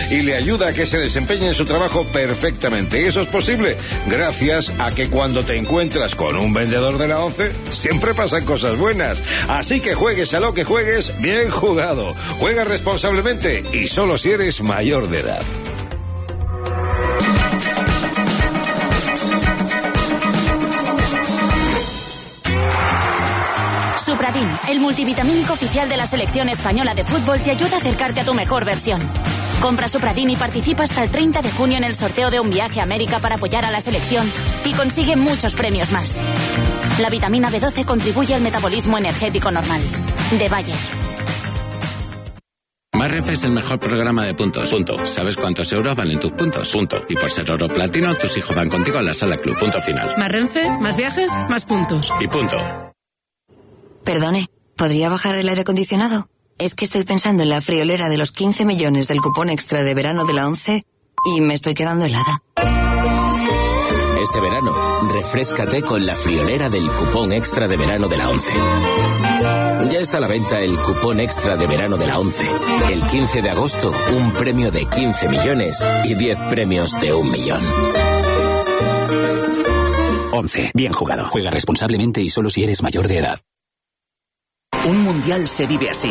y le ayuda a que se desempeñe en su trabajo perfectamente. Y eso es posible gracias a que cuando te encuentras con un vendedor de la ONCE, siempre pasan cosas buenas. Así que juegues a lo que juegues, bien jugado. Juega responsablemente y solo si eres mayor de edad. Supradin, el multivitamínico oficial de la selección española de fútbol, te ayuda a acercarte a tu mejor versión. Compra Supradin y participa hasta el 30 de junio en el sorteo de un viaje a América para apoyar a la selección y consigue muchos premios más. La vitamina B12 contribuye al metabolismo energético normal. De Bayer. Más-Renfe es el mejor programa de puntos. Punto. ¿Sabes cuántos euros valen tus puntos? Punto. Y por ser oro platino, tus hijos van contigo a la sala club. Punto final. Más-Renfe, más viajes, más puntos. Y punto. Perdone, ¿podría bajar el aire acondicionado? Es que estoy pensando en la friolera de los 15 millones del cupón extra de verano de la ONCE y me estoy quedando helada. Este verano, refréscate con la friolera del cupón extra de verano de la ONCE. Ya está a la venta el cupón extra de verano de la ONCE. El 15 de agosto, un premio de 15 millones y 10 premios de 1 millón. ONCE. Bien jugado. Juega responsablemente y solo si eres mayor de edad. Un mundial se vive así.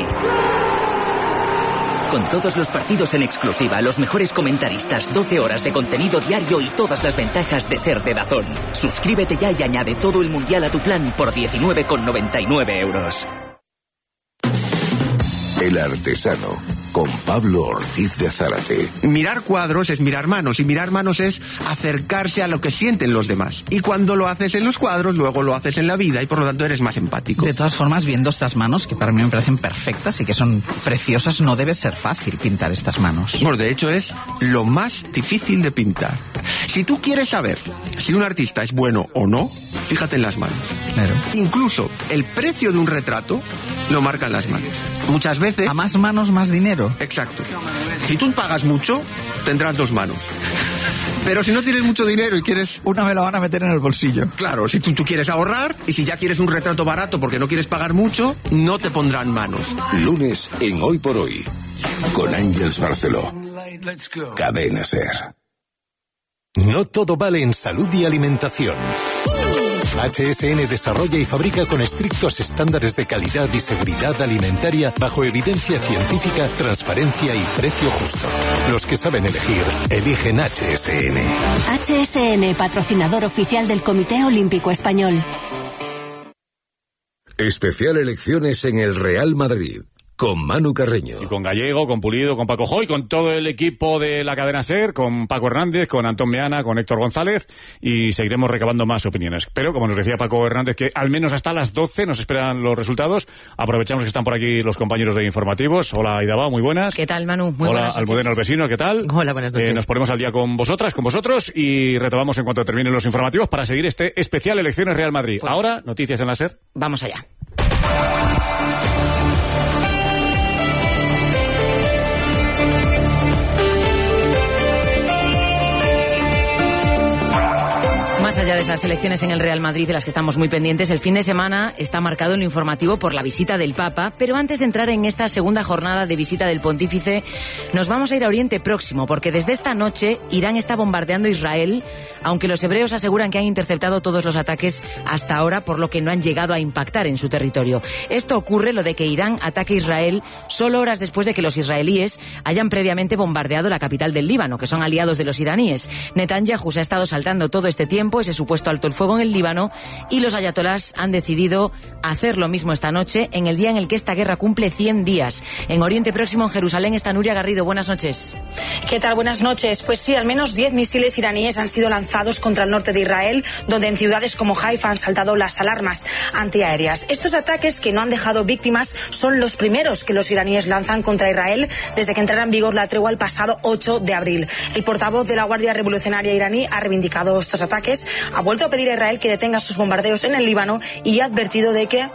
Con todos los partidos en exclusiva, los mejores comentaristas, 12 horas de contenido diario y todas las ventajas de ser de DAZN. Suscríbete ya y añade todo el mundial a tu plan por 19,99 euros. El Artesano, con Pablo Ortiz de Zárate. Mirar cuadros es mirar manos, y mirar manos es acercarse a lo que sienten los demás. Y cuando lo haces en los cuadros, luego lo haces en la vida, y por lo tanto eres más empático. De todas formas, viendo estas manos, que para mí me parecen perfectas y que son preciosas, no debe ser fácil pintar estas manos. Bueno, de hecho es lo más difícil de pintar. Si tú quieres saber si un artista es bueno o no, fíjate en las manos. Claro. Incluso el precio de un retrato lo marcan las manos. Muchas veces... A más manos, más dinero. Exacto. Si tú pagas mucho, tendrás 2 manos. Pero si no tienes mucho dinero y quieres... Una me la van a meter en el bolsillo. Claro, si tú quieres ahorrar, y si ya quieres un retrato barato porque no quieres pagar mucho, no te pondrán manos. Lunes en Hoy por Hoy, con Ángeles Barceló. Cadena SER. No todo vale en salud y alimentación. HSN desarrolla y fabrica con estrictos estándares de calidad y seguridad alimentaria bajo evidencia científica, transparencia y precio justo. Los que saben elegir, eligen HSN. HSN, patrocinador oficial del Comité Olímpico Español. Especial elecciones en el Real Madrid. Con Manu Carreño. Y con Gallego, con Pulido, con Paco Joy, con todo el equipo de la cadena SER, con Paco Hernández, con Antón Meana, con Héctor González, y seguiremos recabando más opiniones. Pero, como nos decía Paco Hernández, que al menos hasta las 12 nos esperan los resultados. Aprovechamos que están por aquí los compañeros de informativos. Hola, Aidaba, muy buenas. ¿Qué tal, Manu? Muy buenas noches. Hola, Almudena Alvesino, ¿qué tal? Hola, buenas noches. Nos ponemos al día con vosotras, con vosotros, y retomamos en cuanto terminen los informativos para seguir este especial Elecciones Real Madrid. Pues, ahora, noticias en la SER. Vamos allá. Más allá de esas elecciones en el Real Madrid, de las que estamos muy pendientes, el fin de semana está marcado en lo informativo por la visita del Papa, pero antes de entrar en esta segunda jornada de visita del Pontífice, nos vamos a ir a Oriente Próximo, porque desde esta noche Irán está bombardeando Israel, aunque los hebreos aseguran que han interceptado todos los ataques hasta ahora, por lo que no han llegado a impactar en su territorio. Esto ocurre, lo de que Irán ataque Israel, solo horas después de que los israelíes hayan previamente bombardeado la capital del Líbano, que son aliados de los iraníes. Netanyahu se ha estado saltando todo este tiempo ese supuesto alto el fuego en el Líbano, y los ayatolás han decidido hacer lo mismo esta noche, en el día en el que esta guerra cumple 100 días. En Oriente Próximo, en Jerusalén, está Nuria Garrido. Buenas noches. ¿Qué tal? Buenas noches. Pues sí, al menos 10 misiles iraníes han sido lanzados contra el norte de Israel, donde en ciudades como Haifa han saltado las alarmas antiaéreas. Estos ataques, que no han dejado víctimas, son los primeros que los iraníes lanzan contra Israel desde que entrara en vigor la tregua el pasado 8 de abril. El portavoz de la Guardia Revolucionaria iraní ha reivindicado estos ataques, ha vuelto a pedir a Israel que detenga sus bombardeos en el Líbano y ha advertido de que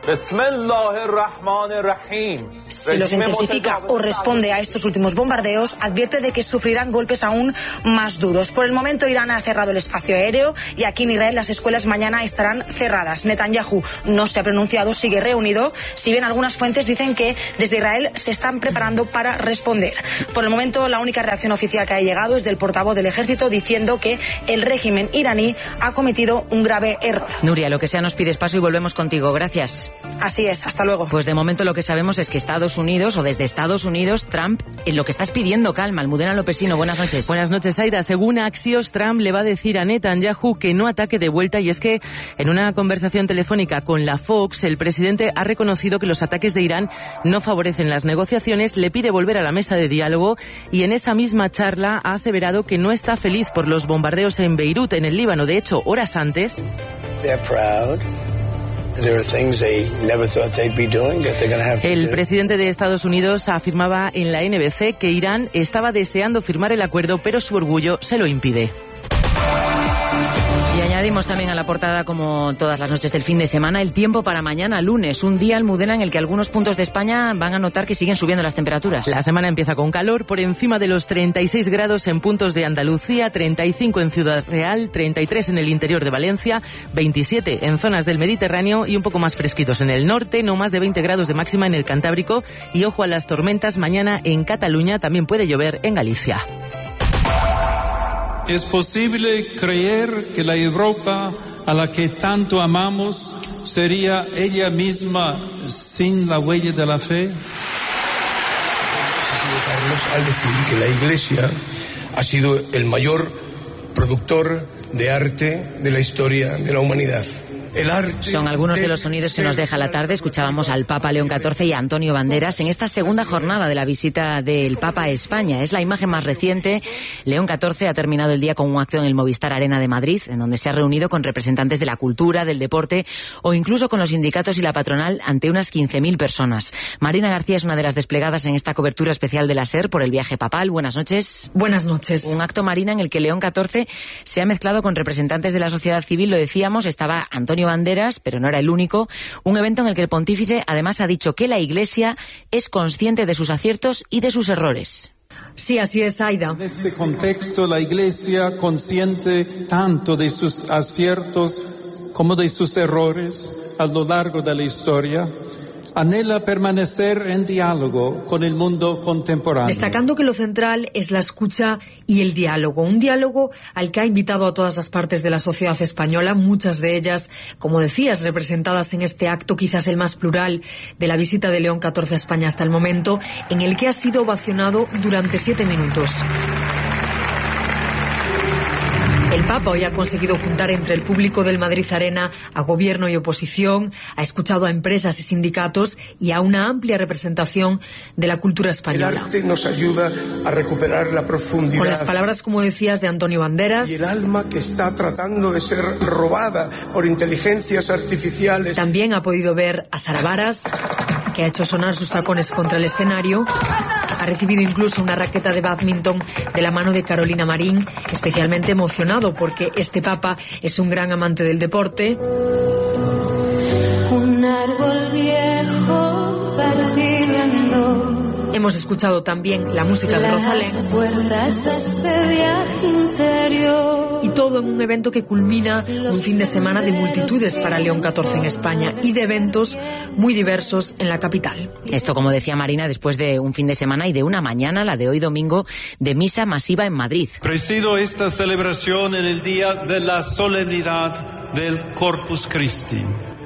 Si los intensifica o responde a estos últimos bombardeos, advierte de que sufrirán golpes aún más duros. Por el momento, Irán ha cerrado el espacio aéreo y aquí en Israel las escuelas mañana estarán cerradas. Netanyahu no se ha pronunciado, sigue reunido, si bien algunas fuentes dicen que desde Israel se están preparando para responder. Por el momento, la única reacción oficial que ha llegado es del portavoz del ejército diciendo que el régimen iraní ha cometido un grave error. Nuria, lo que sea, nos pides paso y volvemos contigo. Gracias. Así es, hasta luego. Pues de momento lo que sabemos es que Estados Unidos, o desde Estados Unidos, Trump, lo que está es pidiendo calma. Almudena Lopesino, buenas noches. Buenas noches, Aida. Según Axios, Trump le va a decir a Netanyahu que no ataque de vuelta, y es que en una conversación telefónica con la Fox, el presidente ha reconocido que los ataques de Irán no favorecen las negociaciones, le pide volver a la mesa de diálogo y en esa misma charla ha aseverado que no está feliz por los bombardeos en Beirut, en el Líbano. De hecho, horas antes... El presidente de Estados Unidos afirmaba en la NBC que Irán estaba deseando firmar el acuerdo, pero su orgullo se lo impide. Y añadimos también a la portada, como todas las noches del fin de semana, el tiempo para mañana lunes, un día, Almudena, en el que algunos puntos de España van a notar que siguen subiendo las temperaturas. La semana empieza con calor, por encima de los 36 grados en puntos de Andalucía, 35 en Ciudad Real, 33 en el interior de Valencia, 27 en zonas del Mediterráneo y un poco más fresquitos en el norte, no más de 20 grados de máxima en el Cantábrico y ojo a las tormentas mañana en Cataluña, también puede llover en Galicia. ¿Es posible creer que la Europa a la que tanto amamos sería ella misma sin la huella de la fe? Carlos, al decir que la Iglesia ha sido el mayor productor de arte de la historia de la humanidad. Son algunos de los sonidos que nos deja la tarde. Escuchábamos al Papa León XIV y a Antonio Banderas en esta segunda jornada de la visita del Papa a España. Es la imagen más reciente. León XIV ha terminado el día con un acto en el Movistar Arena de Madrid, en donde se ha reunido con representantes de la cultura, del deporte o incluso con los sindicatos y la patronal ante unas 15.000 personas. Marina García es una de las desplegadas en esta cobertura especial de la SER por el viaje papal. Buenas noches. Buenas noches. Un acto, Marina, en el que León XIV se ha mezclado con representantes de la sociedad civil. Lo decíamos, estaba Antonio Banderas, pero no era el único. Un evento en el que el pontífice además ha dicho que la Iglesia es consciente de sus aciertos y de sus errores. Sí, así es, Aida. En este contexto, la Iglesia, consciente tanto de sus aciertos como de sus errores a lo largo de la historia, anhela permanecer en diálogo con el mundo contemporáneo. Destacando que lo central es la escucha y el diálogo. Un diálogo al que ha invitado a todas las partes de la sociedad española, muchas de ellas, como decías, representadas en este acto quizás el más plural de la visita de León XIV a España hasta el momento, en el que ha sido ovacionado durante 7 minutos. El Papa hoy ha conseguido juntar entre el público del Madrid Arena a gobierno y oposición, ha escuchado a empresas y sindicatos y a una amplia representación de la cultura española. El arte nos ayuda a recuperar la profundidad. Con las palabras, como decías, de Antonio Banderas. Y el alma que está tratando de ser robada por inteligencias artificiales. También ha podido ver a Sara Varas, que ha hecho sonar sus tacones contra el escenario. Ha recibido incluso una raqueta de bádminton de la mano de Carolina Marín, especialmente emocionado porque este Papa es un gran amante del deporte. Un árbol viejo partido en dos. Hemos escuchado también la música de Rosalén. Y todo en un evento que culmina un fin de semana de multitudes para León XIV en España y de eventos muy diversos en la capital. Esto, como decía Marina, después de un fin de semana y de una mañana, la de hoy domingo, de misa masiva en Madrid. Presido esta celebración en el día de la solemnidad del Corpus Christi.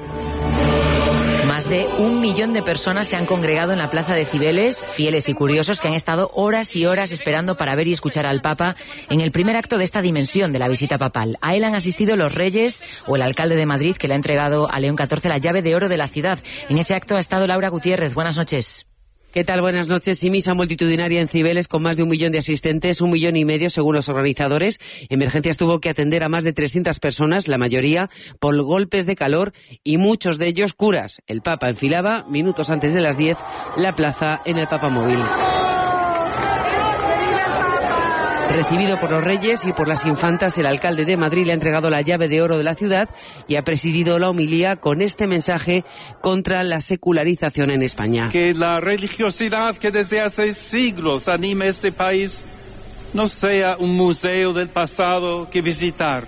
Más de 1 millón de personas se han congregado en la plaza de Cibeles, fieles y curiosos que han estado horas y horas esperando para ver y escuchar al Papa en el primer acto de esta dimensión de la visita papal. A él han asistido los reyes o el alcalde de Madrid, que le ha entregado a León XIV la llave de oro de la ciudad. En ese acto ha estado Laura Gutiérrez. Buenas noches. ¿Qué tal? Buenas noches. Y misa multitudinaria en Cibeles con más de 1 millón de asistentes, 1,5 millones según los organizadores. Emergencias tuvo que atender a más de 300 personas, la mayoría por golpes de calor y muchos de ellos curas. El Papa enfilaba, minutos antes de las 10, la plaza en el Papamóvil. Recibido por los reyes y por las infantas, el alcalde de Madrid le ha entregado la llave de oro de la ciudad y ha presidido la homilía con este mensaje contra la secularización en España. Que la religiosidad que desde hace siglos anima este país no sea un museo del pasado que visitar,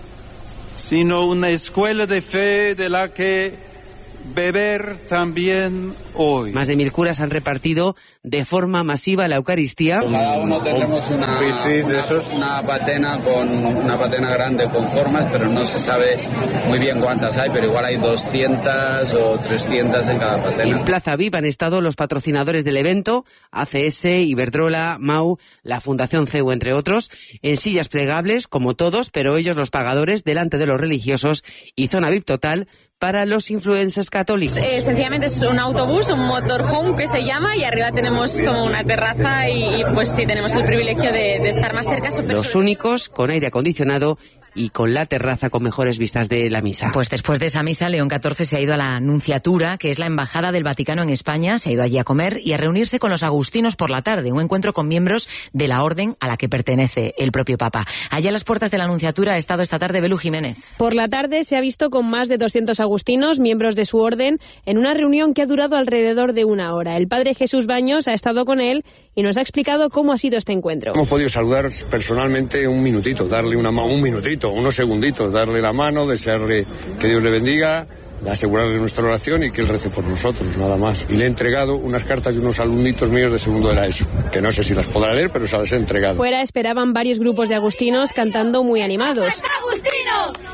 sino una escuela de fe de la que beber también hoy. Más de 1000 curas han repartido de forma masiva la Eucaristía. Cada uno tendremos una patena grande con formas, pero no se sabe muy bien cuántas hay, pero igual hay 200 o 300 en cada patena. En Plaza Viva han estado los patrocinadores del evento, ACS, Iberdrola, MAU, la Fundación CEU, entre otros, en sillas plegables, como todos, pero ellos los pagadores, delante de los religiosos, y zona VIP total para los influencers católicos. Sencillamente es un autobús, un motorhome que se llama, y arriba tenemos como una terraza y pues sí, tenemos el privilegio de estar más cerca. Los únicos con aire acondicionado y con la terraza con mejores vistas de la misa. Pues después de esa misa, León XIV se ha ido a la Nunciatura, que es la embajada del Vaticano en España, se ha ido allí a comer y a reunirse con los agustinos por la tarde, un encuentro con miembros de la orden a la que pertenece el propio Papa. Allá a las puertas de la Nunciatura ha estado esta tarde Belú Jiménez. Por la tarde se ha visto con más de 200 agustinos, miembros de su orden, en una reunión que ha durado alrededor de 1 hora. El padre Jesús Baños ha estado con él y nos ha explicado cómo ha sido este encuentro. Hemos podido saludar personalmente un minutito, darle unos segunditos, darle la mano, desearle que Dios le bendiga, asegurarle nuestra oración y que Él rece por nosotros, nada más. Y le he entregado unas cartas de unos alumnitos míos de segundo de la ESO, que no sé si las podrá leer, pero se las he entregado. Fuera esperaban varios grupos de agustinos cantando muy animados. ¡Agustino!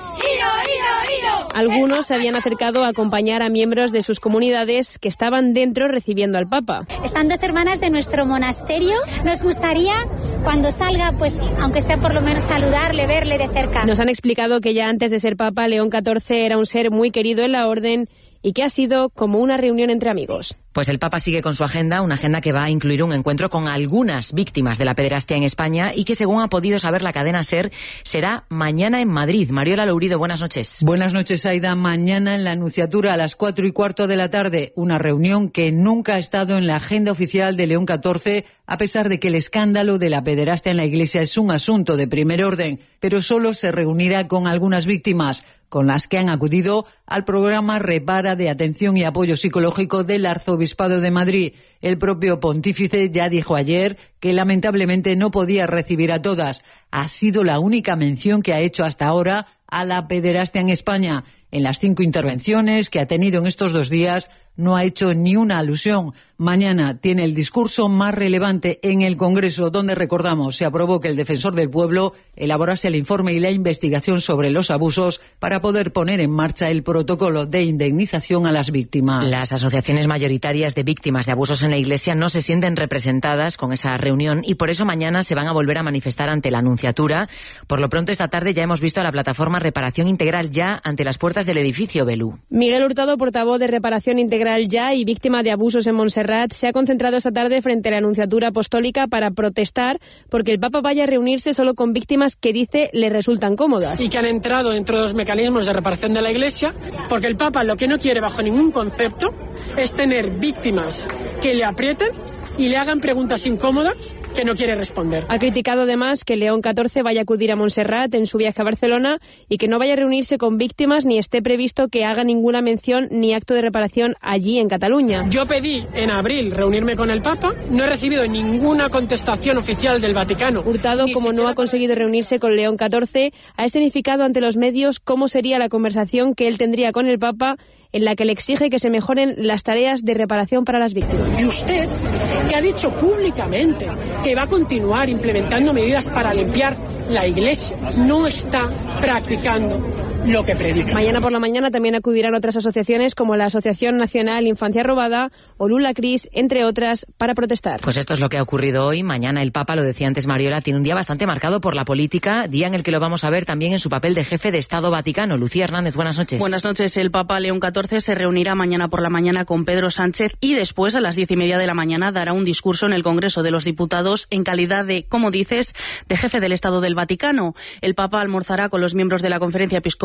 Algunos se habían acercado a acompañar a miembros de sus comunidades que estaban dentro recibiendo al Papa. Están 2 hermanas de nuestro monasterio. Nos gustaría, cuando salga, pues aunque sea por lo menos saludarle, verle de cerca. Nos han explicado que ya antes de ser Papa, León XIV era un ser muy querido en la orden y que ha sido como una reunión entre amigos. Pues el Papa sigue con su agenda, una agenda que va a incluir un encuentro con algunas víctimas de la pederastia en España y que, según ha podido saber la cadena SER, será mañana en Madrid. Mariola Lourido, buenas noches. Buenas noches, Aida. Mañana en la Nunciatura a las 4:15 de la tarde, una reunión que nunca ha estado en la agenda oficial de León XIV, a pesar de que el escándalo de la pederastia en la Iglesia es un asunto de primer orden, pero solo se reunirá con algunas víctimas, con las que han acudido al programa Repara de atención y apoyo psicológico del Arzobispado de Madrid. El propio pontífice ya dijo ayer que lamentablemente no podía recibir a todas. Ha sido la única mención que ha hecho hasta ahora a la pederastia en España. En las 5 intervenciones que ha tenido en estos 2 días, no ha hecho ni una alusión. Mañana tiene el discurso más relevante en el Congreso, donde, recordamos, se aprobó que el Defensor del Pueblo elaborase el informe y la investigación sobre los abusos para poder poner en marcha el protocolo de indemnización a las víctimas. Las asociaciones mayoritarias de víctimas de abusos en la Iglesia no se sienten representadas con esa reunión y por eso mañana se van a volver a manifestar ante la Nunciatura. Por lo pronto, esta tarde ya hemos visto a la plataforma Reparación Integral Ya ante las puertas del edificio Belú. Miguel Hurtado, portavoz de Reparación Integral Ya y víctima de abusos en Montserrat, se ha concentrado esta tarde frente a la Nunciatura Apostólica para protestar porque el Papa vaya a reunirse solo con víctimas que dice le resultan cómodas. Y que han entrado dentro de los mecanismos de reparación de la Iglesia, porque el Papa lo que no quiere bajo ningún concepto es tener víctimas que le aprieten y le hagan preguntas incómodas que no quiere responder. Ha criticado además que León XIV vaya a acudir a Montserrat en su viaje a Barcelona y que no vaya a reunirse con víctimas ni esté previsto que haga ninguna mención ni acto de reparación allí en Cataluña. Yo pedí en abril reunirme con el Papa, no he recibido ninguna contestación oficial del Vaticano. Hurtado, como no ha conseguido reunirse con León XIV, ha escenificado ante los medios cómo sería la conversación que él tendría con el Papa, en la que le exige que se mejoren las tareas de reparación para las víctimas. Y usted, que ha dicho públicamente que va a continuar implementando medidas para limpiar la Iglesia, no está practicando lo que predica. Mañana por la mañana también acudirán otras asociaciones como la Asociación Nacional Infancia Robada o Lula Cris, entre otras, para protestar. Pues esto es lo que ha ocurrido hoy. Mañana el Papa, lo decía antes Mariola, tiene un día bastante marcado por la política, día en el que lo vamos a ver también en su papel de jefe de Estado Vaticano. Lucía Hernández, buenas noches. Buenas noches. El Papa León XIV se reunirá mañana por la mañana con Pedro Sánchez y después, a las 10:30 de la mañana, dará un discurso en el Congreso de los Diputados en calidad de, como dices, de jefe del Estado del Vaticano. El Papa almorzará con los miembros de la Conferencia Episcopal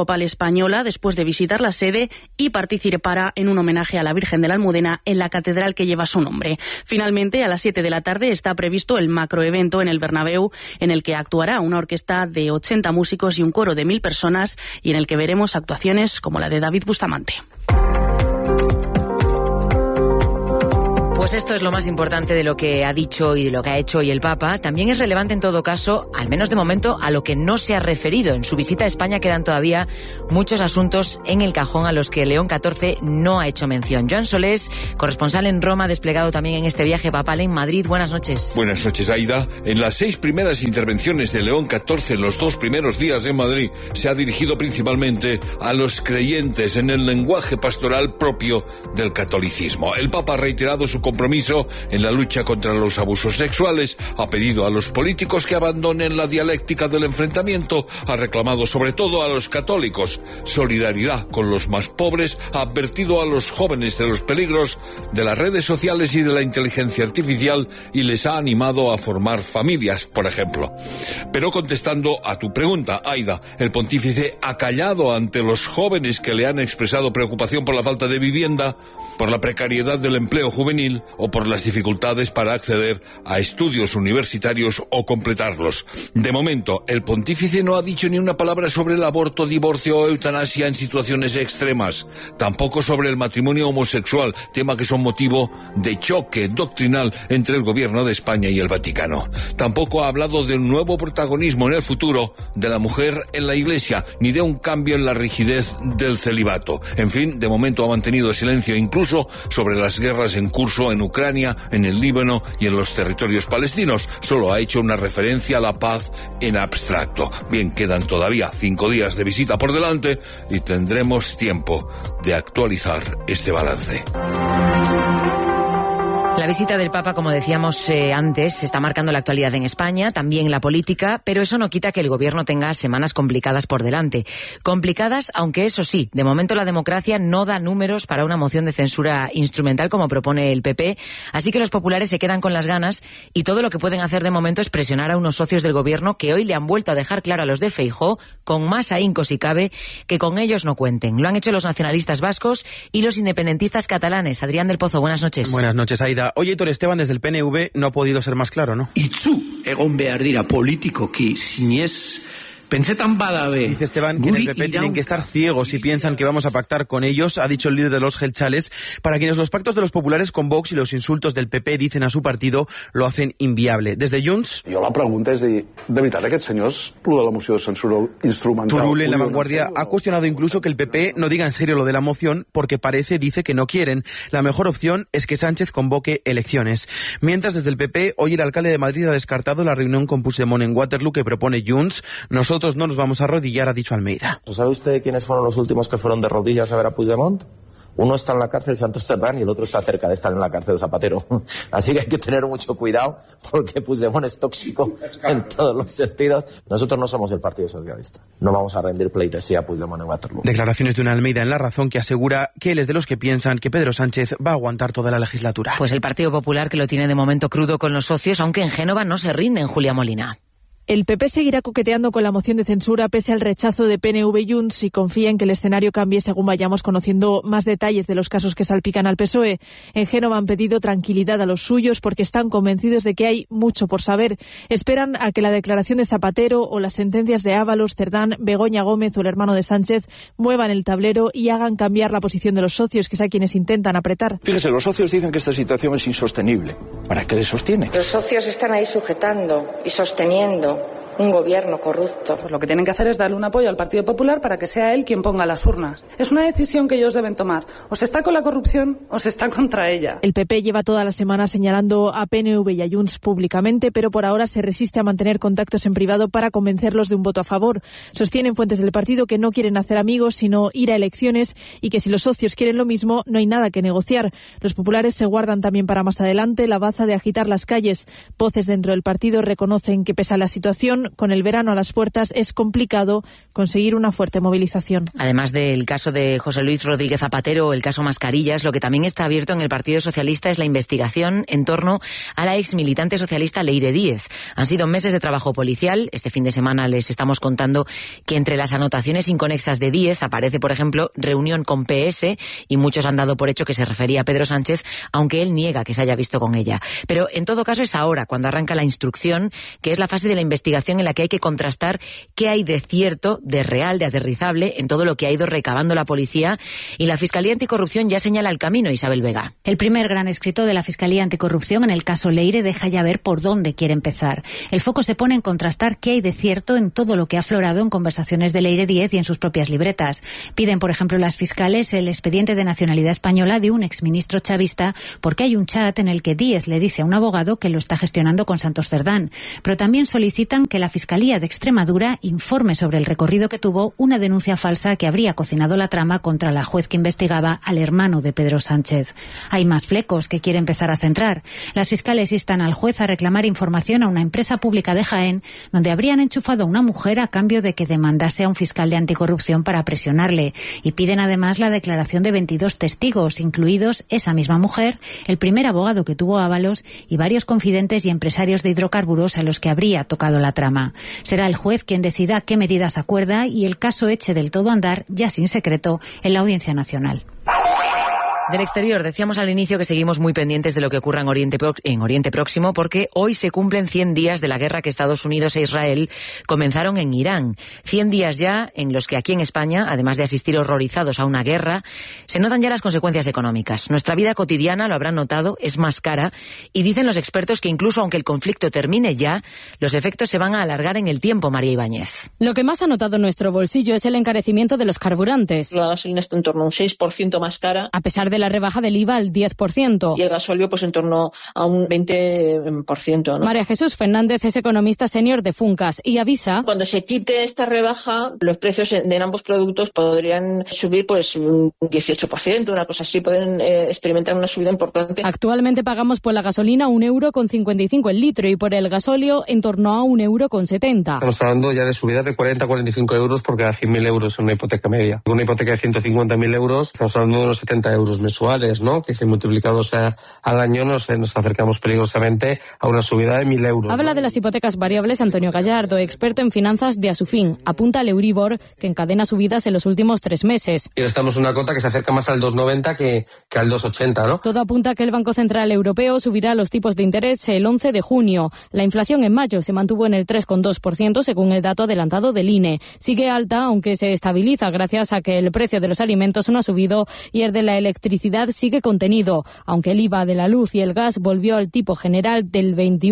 Episcopal Española después de visitar la sede y participará en un homenaje a la Virgen de la Almudena en la catedral que lleva su nombre. Finalmente, a las 7 de la tarde está previsto el macroevento en el Bernabéu, en el que actuará una orquesta de 80 músicos y un coro de 1000 personas, y en el que veremos actuaciones como la de David Bustamante. Pues esto es lo más importante de lo que ha dicho y de lo que ha hecho hoy el Papa. También es relevante en todo caso, al menos de momento, a lo que no se ha referido. En su visita a España quedan todavía muchos asuntos en el cajón a los que León XIV no ha hecho mención. Joan Solés, corresponsal en Roma, desplegado también en este viaje papal en Madrid. Buenas noches. Buenas noches, Aida. En las 6 primeras intervenciones de León XIV en los 2 primeros días en Madrid se ha dirigido principalmente a los creyentes en el lenguaje pastoral propio del catolicismo. El Papa ha reiterado su compromiso en la lucha contra los abusos sexuales, ha pedido a los políticos que abandonen la dialéctica del enfrentamiento, ha reclamado sobre todo a los católicos solidaridad con los más pobres, ha advertido a los jóvenes de los peligros de las redes sociales y de la inteligencia artificial y les ha animado a formar familias, por ejemplo. Pero contestando a tu pregunta, Aida, el pontífice ha callado ante los jóvenes que le han expresado preocupación por la falta de vivienda, por la precariedad del empleo juvenil o por las dificultades para acceder a estudios universitarios o completarlos. De momento, el pontífice no ha dicho ni una palabra sobre el aborto, divorcio o eutanasia en situaciones extremas, tampoco sobre el matrimonio homosexual, tema que son motivo de choque doctrinal entre el gobierno de España y el Vaticano. Tampoco ha hablado de un nuevo protagonismo en el futuro de la mujer en la Iglesia, ni de un cambio en la rigidez del celibato. En fin, de momento ha mantenido silencio incluso sobre las guerras en curso en Ucrania, en el Líbano y en los territorios palestinos. Solo ha hecho una referencia a la paz en abstracto. Bien, quedan todavía 5 días de visita por delante y tendremos tiempo de actualizar este balance. La visita del Papa, como decíamos antes, está marcando la actualidad en España, también la política, pero eso no quita que el gobierno tenga semanas complicadas por delante. Complicadas, aunque eso sí, de momento la democracia no da números para una moción de censura instrumental como propone el PP, así que los populares se quedan con las ganas y todo lo que pueden hacer de momento es presionar a unos socios del gobierno que hoy le han vuelto a dejar claro a los de Feijóo, con más ahínco si cabe, que con ellos no cuenten. Lo han hecho los nacionalistas vascos y los independentistas catalanes. Adrián del Pozo, buenas noches. Buenas noches, Aida. Oye, Aitor Esteban, desde el PNV no ha podido ser más claro, ¿no? Itzu egon behar dira politikoki sinez pentsetan badabe. Dice Esteban que en el PP tienen que estar ciegos si piensan que vamos a pactar con ellos, ha dicho el líder de los gelchales, para quienes los pactos de los populares con Vox y los insultos del PP dicen a su partido lo hacen inviable. Desde Junts... Jo la pregunta és de veritat aquests senyors, lo de la moció de censura instrumental... Turul en La Vanguardia ha cuestionado incluso que el PP no diga en serio lo de la moción porque dice que no quieren. La mejor opción es que Sánchez convoque elecciones. Mientras, desde el PP, hoy el alcalde de Madrid ha descartado la reunión con Puigdemont en Waterloo que propone Junts. Nosotros no nos vamos a arrodillar, ha dicho Almeida. ¿Sabe usted quiénes fueron los últimos que fueron de rodillas a ver a Puigdemont? Uno está en la cárcel Santo Sterdán y el otro está cerca de estar en la cárcel Zapatero. Así que hay que tener mucho cuidado porque Puigdemont es tóxico en todos los sentidos. Nosotros no somos el Partido Socialista. No vamos a rendir pleitesía a Puigdemont en Waterloo. Declaraciones de una Almeida en La Razón que asegura que él es de los que piensan que Pedro Sánchez va a aguantar toda la legislatura. Pues el Partido Popular, que lo tiene de momento crudo con los socios, aunque en Génova no se rinden, Julia Molina. El PP seguirá coqueteando con la moción de censura pese al rechazo de PNV y Junts y confía en que el escenario cambie según vayamos conociendo más detalles de los casos que salpican al PSOE. En Génova han pedido tranquilidad a los suyos porque están convencidos de que hay mucho por saber. Esperan a que la declaración de Zapatero o las sentencias de Ábalos, Cerdán, Begoña Gómez o el hermano de Sánchez muevan el tablero y hagan cambiar la posición de los socios, que es a quienes intentan apretar. Fíjese, los socios dicen que esta situación es insostenible. ¿Para qué le sostiene? Los socios están ahí sujetando y sosteniendo un gobierno corrupto. Pues lo que tienen que hacer es darle un apoyo al Partido Popular para que sea él quien ponga las urnas. Es una decisión que ellos deben tomar. O se está con la corrupción o se está contra ella. El PP lleva toda la semana señalando a PNV y a Junts públicamente, pero por ahora se resiste a mantener contactos en privado para convencerlos de un voto a favor. Sostienen fuentes del partido que no quieren hacer amigos, sino ir a elecciones y que si los socios quieren lo mismo, no hay nada que negociar. Los populares se guardan también para más adelante la baza de agitar las calles. Voces dentro del partido reconocen que pese a la situación inflación, con el verano a las puertas, es complicado conseguir una fuerte movilización. Además del caso de José Luis Rodríguez Zapatero o el caso Mascarillas, lo que también está abierto en el Partido Socialista es la investigación en torno a la ex militante socialista Leire Díez. Han sido meses de trabajo policial. Este fin de semana les estamos contando que entre las anotaciones inconexas de Díez aparece, por ejemplo, reunión con PS, y muchos han dado por hecho que se refería a Pedro Sánchez, aunque él niega que se haya visto con ella. Pero en todo caso es ahora cuando arranca la instrucción, que es la fase de la investigación en la que hay que contrastar qué hay de cierto, de real, de aterrizable en todo lo que ha ido recabando la policía, y la Fiscalía Anticorrupción ya señala el camino. Isabel Vega. El primer gran escrito de la Fiscalía Anticorrupción en el caso Leire deja ya ver por dónde quiere empezar. El foco se pone en contrastar qué hay de cierto en todo lo que ha aflorado en conversaciones de Leire Díez y en sus propias libretas. Piden, por ejemplo, las fiscales el expediente de nacionalidad española de un exministro chavista, porque hay un chat en el que Díez le dice a un abogado que lo está gestionando con Santos Cerdán. Pero también solicitan que la Fiscalía de Extremadura informe sobre el recorrido que tuvo una denuncia falsa que habría cocinado la trama contra la juez que investigaba al hermano de Pedro Sánchez. Hay más flecos que quiere empezar a centrar. Las fiscales instan al juez a reclamar información a una empresa pública de Jaén, donde habrían enchufado a una mujer a cambio de que demandase a un fiscal de anticorrupción para presionarle. Y piden además la declaración de 22 testigos, incluidos esa misma mujer, el primer abogado que tuvo Ábalos y varios confidentes y empresarios de hidrocarburos a los que habría tocado la trama. Será el juez quien decida qué medidas acuerda y el caso eche del todo a andar, ya sin secreto, en la Audiencia Nacional. Del exterior, decíamos al inicio que seguimos muy pendientes de lo que ocurra en Oriente Próximo, porque hoy se cumplen 100 días de la guerra que Estados Unidos e Israel comenzaron en Irán. 100 días ya en los que aquí en España, además de asistir horrorizados a una guerra, se notan ya las consecuencias económicas. Nuestra vida cotidiana, lo habrán notado, es más cara, y dicen los expertos que incluso aunque el conflicto termine ya, los efectos se van a alargar en el tiempo. María Ibáñez. Lo que más ha notado nuestro bolsillo es el encarecimiento de los carburantes. La gasolina está en torno a un 6% más cara. A pesar de la rebaja del IVA al 10%. Y el gasóleo pues en torno a un 20%, ¿no? María Jesús Fernández es economista senior de Funcas y avisa: cuando se quite esta rebaja, los precios en ambos productos podrían subir pues un 18%, una cosa así, pueden experimentar una subida importante. Actualmente pagamos por la gasolina 1,55 € el litro y por el gasóleo en torno a 1,70 €. Estamos hablando ya de subidas de 40-45 euros por cada 100.000 euros en una hipoteca media. Una hipoteca de 150.000 euros, estamos hablando de unos 70 euros mensuales, ¿no? Que si multiplicados al año nos acercamos peligrosamente a una subida de 1.000 euros. Habla de las hipotecas variables Antonio Gallardo, experto en finanzas de Asufin. Apunta al Euribor, que encadena subidas en los últimos 3 meses. Y estamos en una cota que se acerca más al 2,90 que al 2,80, ¿no? Todo apunta a que el Banco Central Europeo subirá los tipos de interés el 11 de junio. La inflación en mayo se mantuvo en el 3,2% según el dato adelantado del INE. Sigue alta, aunque se estabiliza gracias a que el precio de los alimentos no ha subido y el de la electricidad sigue contenido, aunque el IVA de la luz y el gas volvió al tipo general del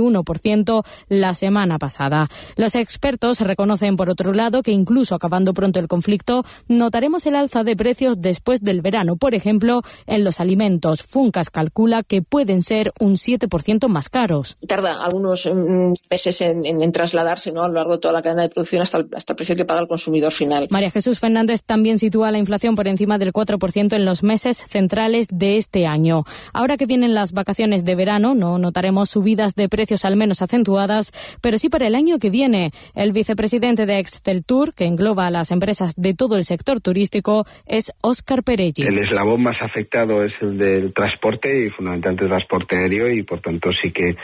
21% la semana pasada. Los expertos reconocen, por otro lado, que incluso acabando pronto el conflicto, notaremos el alza de precios después del verano, por ejemplo, en los alimentos. Funcas calcula que pueden ser un 7% más caros. Tarda algunos meses en trasladarse, ¿no?, a lo largo de toda la cadena de producción hasta el precio que paga el consumidor final. María Jesús Fernández también sitúa la inflación por encima del 4% en los meses centrales de este año. Ahora que vienen las vacaciones de verano, no notaremos subidas de precios al menos acentuadas, pero sí para el año que viene. El vicepresidente de Exceltur, que engloba a las empresas de todo el sector turístico, es Óscar Perelli. El eslabón más afectado es el del transporte y fundamentalmente el transporte aéreo, y por tanto sí que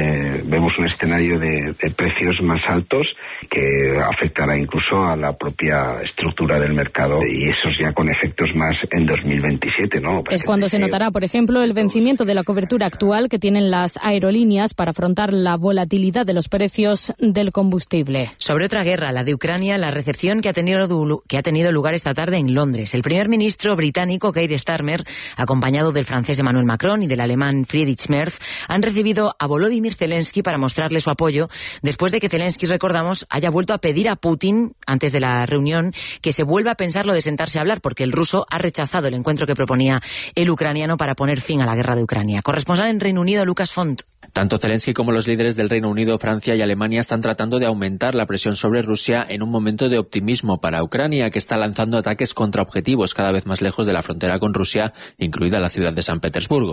vemos un escenario de precios más altos que afectará incluso a la propia estructura del mercado, y esos ya con efectos más en 2027, ¿no? Es cuando se notará, por ejemplo, el vencimiento de la cobertura actual que tienen las aerolíneas para afrontar la volatilidad de los precios del combustible. Sobre otra guerra, la de Ucrania, la recepción que ha tenido lugar esta tarde en Londres. El primer ministro británico Keir Starmer, acompañado del francés Emmanuel Macron y del alemán Friedrich Merz, han recibido a Volodymyr Zelensky para mostrarle su apoyo después de que Zelensky, recordamos, haya vuelto a pedir a Putin, antes de la reunión, que se vuelva a pensar lo de sentarse a hablar, porque el ruso ha rechazado el encuentro que proponía el ucraniano para poner fin a la guerra de Ucrania. Corresponsal en Reino Unido, Lucas Font. Tanto Zelensky como los líderes del Reino Unido, Francia y Alemania están tratando de aumentar la presión sobre Rusia en un momento de optimismo para Ucrania, que está lanzando ataques contra objetivos cada vez más lejos de la frontera con Rusia, incluida la ciudad de San Petersburgo.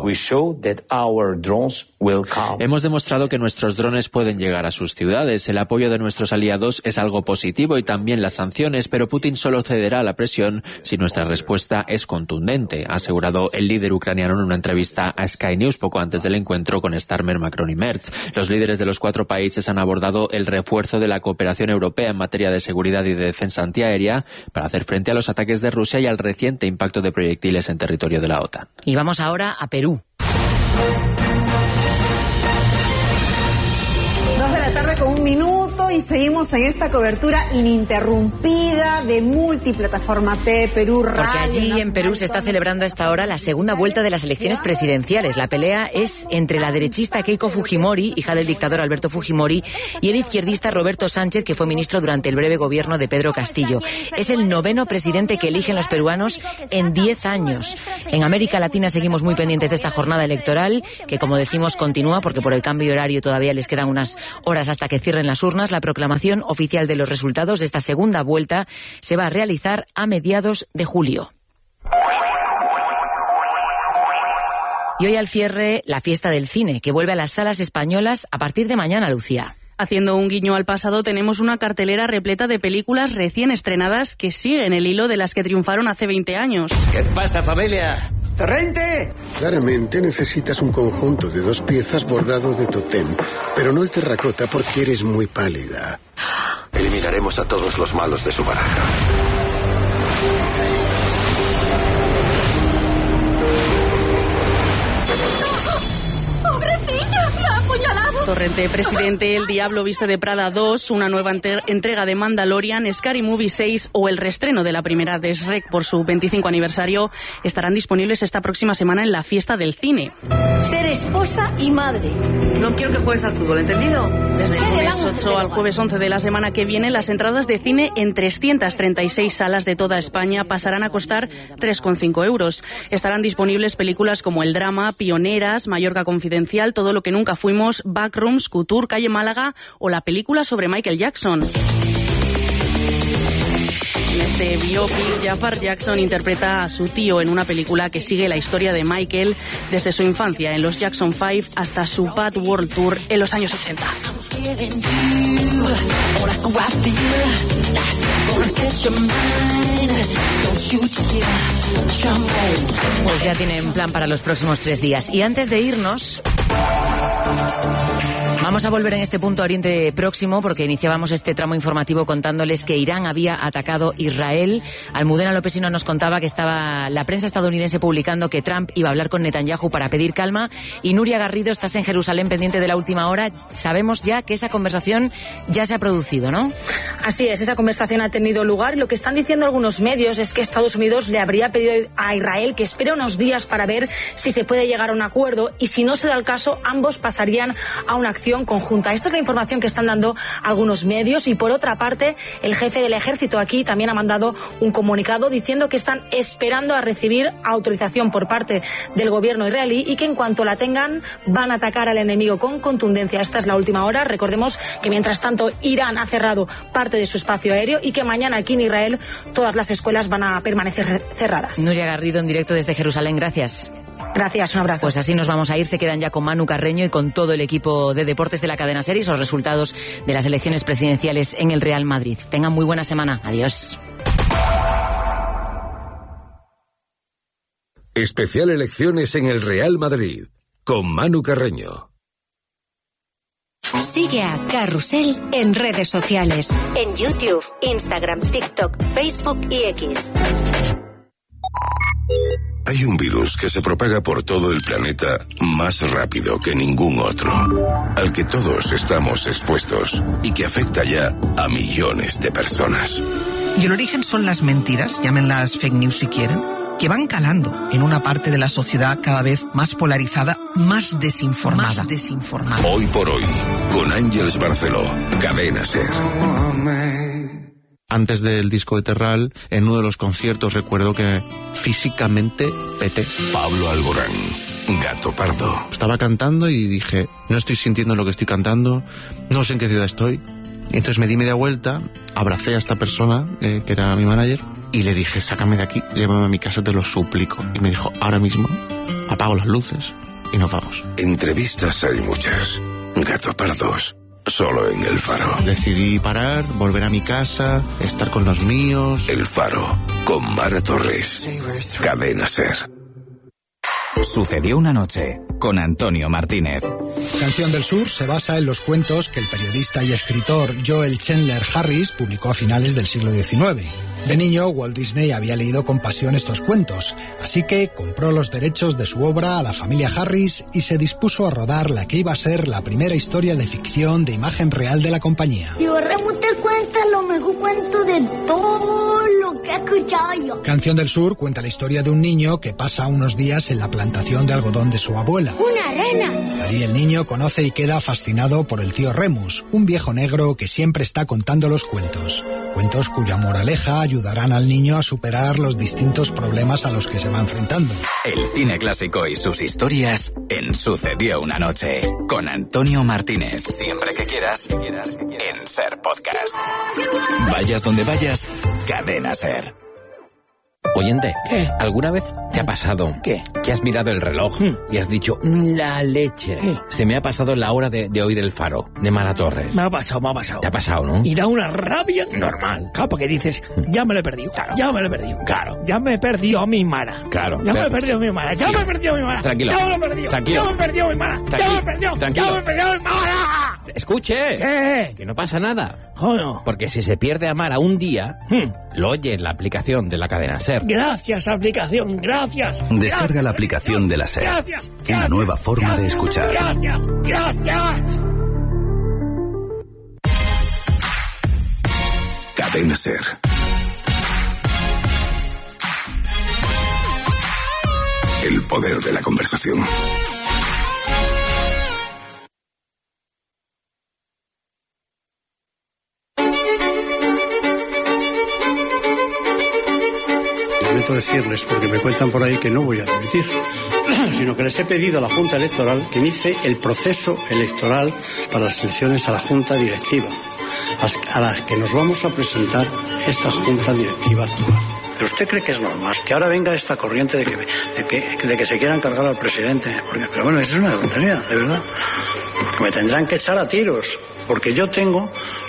Hemos demostrado que nuestros drones pueden llegar a sus ciudades. El apoyo de nuestros aliados es algo positivo y también las sanciones, pero Putin solo cederá a la presión si nuestra respuesta es contundente, ha asegurado el líder ucraniano en una entrevista a Sky News poco antes del encuentro con Starmer, Macron y Merz. Los líderes de los 4 países han abordado el refuerzo de la cooperación europea en materia de seguridad y de defensa antiaérea para hacer frente a los ataques de Rusia y al reciente impacto de proyectiles en territorio de la OTAN. Y vamos ahora a Perú. 2 de la tarde con 1 minuto y seguimos en esta cobertura ininterrumpida de multiplataforma T, Perú Radio. Porque allí en Perú se está celebrando a esta hora la segunda vuelta de las elecciones presidenciales. La pelea es entre la derechista Keiko Fujimori, hija del dictador Alberto Fujimori, y el izquierdista Roberto Sánchez, que fue ministro durante el breve gobierno de Pedro Castillo. Es el 9º presidente que eligen los peruanos en 10 años. En América Latina seguimos muy pendientes de esta jornada electoral, que como decimos continúa porque por el cambio de horario todavía les quedan unas horas hasta que cierren las urnas. La proclamación oficial de los resultados de esta segunda vuelta se va a realizar a mediados de julio. Y hoy al cierre, la fiesta del cine, que vuelve a las salas españolas a partir de mañana, Lucía. Haciendo un guiño al pasado, tenemos una cartelera repleta de películas recién estrenadas que siguen el hilo de las que triunfaron hace 20 años. ¿Qué pasa, familia? ¡Torrente! Claramente necesitas un conjunto de 2 piezas bordado de totem, pero no el terracota porque eres muy pálida. Eliminaremos a todos los malos de su baraja. Torrente, presidente, El Diablo Viste de Prada 2, una nueva entrega de Mandalorian, Scary Movie 6 o el reestreno de la primera de Shrek por su 25 aniversario estarán disponibles esta próxima semana en la fiesta del cine. Ser esposa y madre. No quiero que juegues al fútbol, ¿entendido? Desde el lunes 8 al jueves 11 de la semana que viene, las entradas de cine en 336 salas de toda España pasarán a costar 3,5 euros. Estarán disponibles películas como el drama Pioneras, Mallorca Confidencial, Todo lo que nunca fuimos, Backrooms, Couture, Calle Málaga o la película sobre Michael Jackson. En este biopic, Jafar Jackson interpreta a su tío en una película que sigue la historia de Michael desde su infancia en los Jackson 5 hasta su Bad World Tour en los años 80. Pues ya tienen plan para los próximos 3 días. Y antes de irnos, vamos a volver en este punto a Oriente Próximo porque iniciábamos este tramo informativo contándoles que Irán había atacado Israel. Almudena Lopesino nos contaba que estaba la prensa estadounidense publicando que Trump iba a hablar con Netanyahu para pedir calma. Y Nuria Garrido, estás en Jerusalén pendiente de la última hora. Sabemos ya que esa conversación ya se ha producido, ¿no? Así es, esa conversación ha tenido lugar. Lo que están diciendo algunos medios es que Estados Unidos le habría pedido a Israel que espere unos días para ver si se puede llegar a un acuerdo y si no se da el caso, ambos pasarían a una acción conjunta. Esta es la información que están dando algunos medios y por otra parte el jefe del ejército aquí también ha mandado un comunicado diciendo que están esperando a recibir autorización por parte del gobierno israelí y que en cuanto la tengan van a atacar al enemigo con contundencia. Esta es la última hora. Recordemos que mientras tanto Irán ha cerrado parte de su espacio aéreo y que mañana aquí en Israel todas las escuelas van a permanecer cerradas. Nuria Garrido en directo desde Jerusalén, gracias. Gracias, un abrazo. Pues así nos vamos a ir, se quedan ya con Manu Carreño y con todo el equipo de deportes de la cadena SER y los resultados de las elecciones presidenciales en el Real Madrid. Tengan muy buena semana. Adiós. Especial Elecciones en el Real Madrid, con Manu Carreño. Sigue a Carrusel en redes sociales, en YouTube, Instagram, TikTok, Facebook y X. Hay un virus que se propaga por todo el planeta más rápido que ningún otro, al que todos estamos expuestos y que afecta ya a millones de personas. Y el origen son las mentiras, llámenlas fake news si quieren, que van calando en una parte de la sociedad cada vez más polarizada, más desinformada. Hoy por hoy, con Ángeles Barceló, Cadena SER. Antes del disco de Terral, en uno de los conciertos recuerdo que físicamente peté. Pablo Alborán, Gato Pardo. Estaba cantando y dije, no estoy sintiendo lo que estoy cantando, no sé en qué ciudad estoy. Entonces me di media vuelta, abracé a esta persona, que era mi manager, y le dije, sácame de aquí, llévame a mi casa, te lo suplico. Y me dijo, ahora mismo apago las luces y nos vamos. Entrevistas hay muchas. Gato Pardos, solo en El Faro. Decidí parar, volver a mi casa, estar con los míos. El Faro, con Mara Torres. Cadena SER. Sucedió una noche, con Antonio Martínez. Canción del Sur se basa en los cuentos que el periodista y escritor Joel Chandler Harris publicó a finales del siglo XIX. De niño, Walt Disney había leído con pasión estos cuentos, así que compró los derechos de su obra a la familia Harris y se dispuso a rodar la que iba a ser la primera historia de ficción de imagen real de la compañía. Yo te cuenta lo mejor cuento de todo lo que he escuchado yo. Canción del Sur cuenta la historia de un niño que pasa unos días en la plantación de algodón de su abuela. ¡Una rena! Allí el niño conoce y queda fascinado por el tío Remus, un viejo negro que siempre está contando los cuentos. Cuentos cuya moraleja ayudarán al niño a superar los distintos problemas a los que se va enfrentando. El cine clásico y sus historias en Sucedió una noche, con Antonio Martínez. Siempre que quieras, en SER Podcast. Vayas donde vayas, Cadena SER. Oyente, ¿qué? ¿Alguna vez te ha pasado ¿qué? Que has mirado el reloj y has dicho, la leche? ¿Qué? Se me ha pasado la hora de oír El Faro, de Mara Torres. Me ha pasado. ¿Te ha pasado, no? Y da una rabia normal. Claro, porque dices, ya me lo he perdido. Claro. Ya me lo he perdido. Claro. Ya me he perdido a mi Mara. Claro. Ya me he perdido a mi Mara. Ya me he perdido a mi Mara. Tranquilo. Ya me lo he perdido. Tranquilo. Ya me he perdido a mi Mara. Ya me he perdido. Tranquilo. Ya me he perdido a mi Mara. Escuche. ¿Qué? Que no pasa nada. Joder. Porque si se pierde a Mara un día, lo oye en la aplicación de la cadena SER. Gracias, aplicación. Gracias. Descarga la aplicación de la SER. Gracias. Una nueva forma de escuchar. Gracias. Cadena SER. El poder de la conversación. Lamento decirles, porque me cuentan por ahí que no voy a dimitir, sino que les he pedido a la Junta Electoral que inicie el proceso electoral para las elecciones a la Junta Directiva, a las que nos vamos a presentar esta Junta Directiva actual. ¿Pero usted cree que es normal que ahora venga esta corriente de que se quieran cargar al presidente? Pero bueno, eso es una tontería, de verdad. Porque me tendrán que echar a tiros, porque yo tengo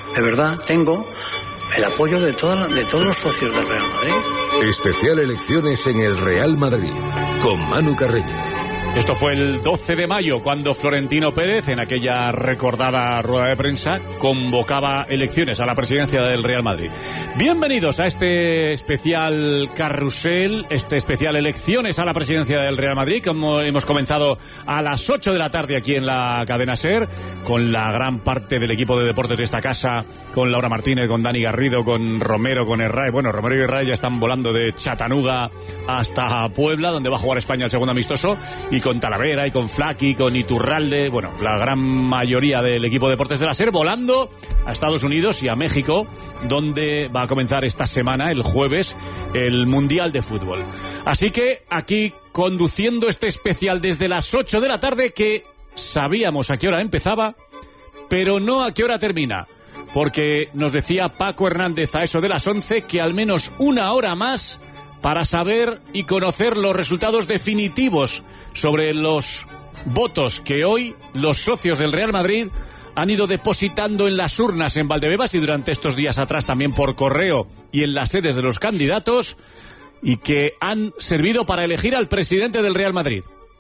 el apoyo de todos los socios del Real Madrid. Especial elecciones en el Real Madrid, con Manu Carreño. Esto fue el 12 de mayo, cuando Florentino Pérez, en aquella recordada rueda de prensa, convocaba elecciones a la presidencia del Real Madrid. Bienvenidos a este especial carrusel, este especial elecciones a la presidencia del Real Madrid, como hemos comenzado a las 8 de la tarde aquí en la cadena SER, con la gran parte del equipo de deportes de esta casa, con Laura Martínez, con Dani Garrido, con Romero, con Herray. Bueno, Romero y Herray ya están volando de Chattanooga hasta Puebla, donde va a jugar España el segundo amistoso, y con Talavera y con Flaqui, con Iturralde, bueno, la gran mayoría del equipo de deportes de la SER volando a Estados Unidos y a México, donde va a comenzar esta semana, el jueves, el Mundial de Fútbol. Así que aquí, conduciendo este especial desde las 8 de la tarde, que sabíamos a qué hora empezaba, pero no a qué hora termina, porque nos decía Paco Hernández a eso de las 11 que al menos una hora más para saber y conocer los resultados definitivos sobre los votos que hoy los socios del Real Madrid han ido depositando en las urnas en Valdebebas y durante estos días atrás también por correo y en las sedes de los candidatos, y que han servido para elegir al presidente del Real Madrid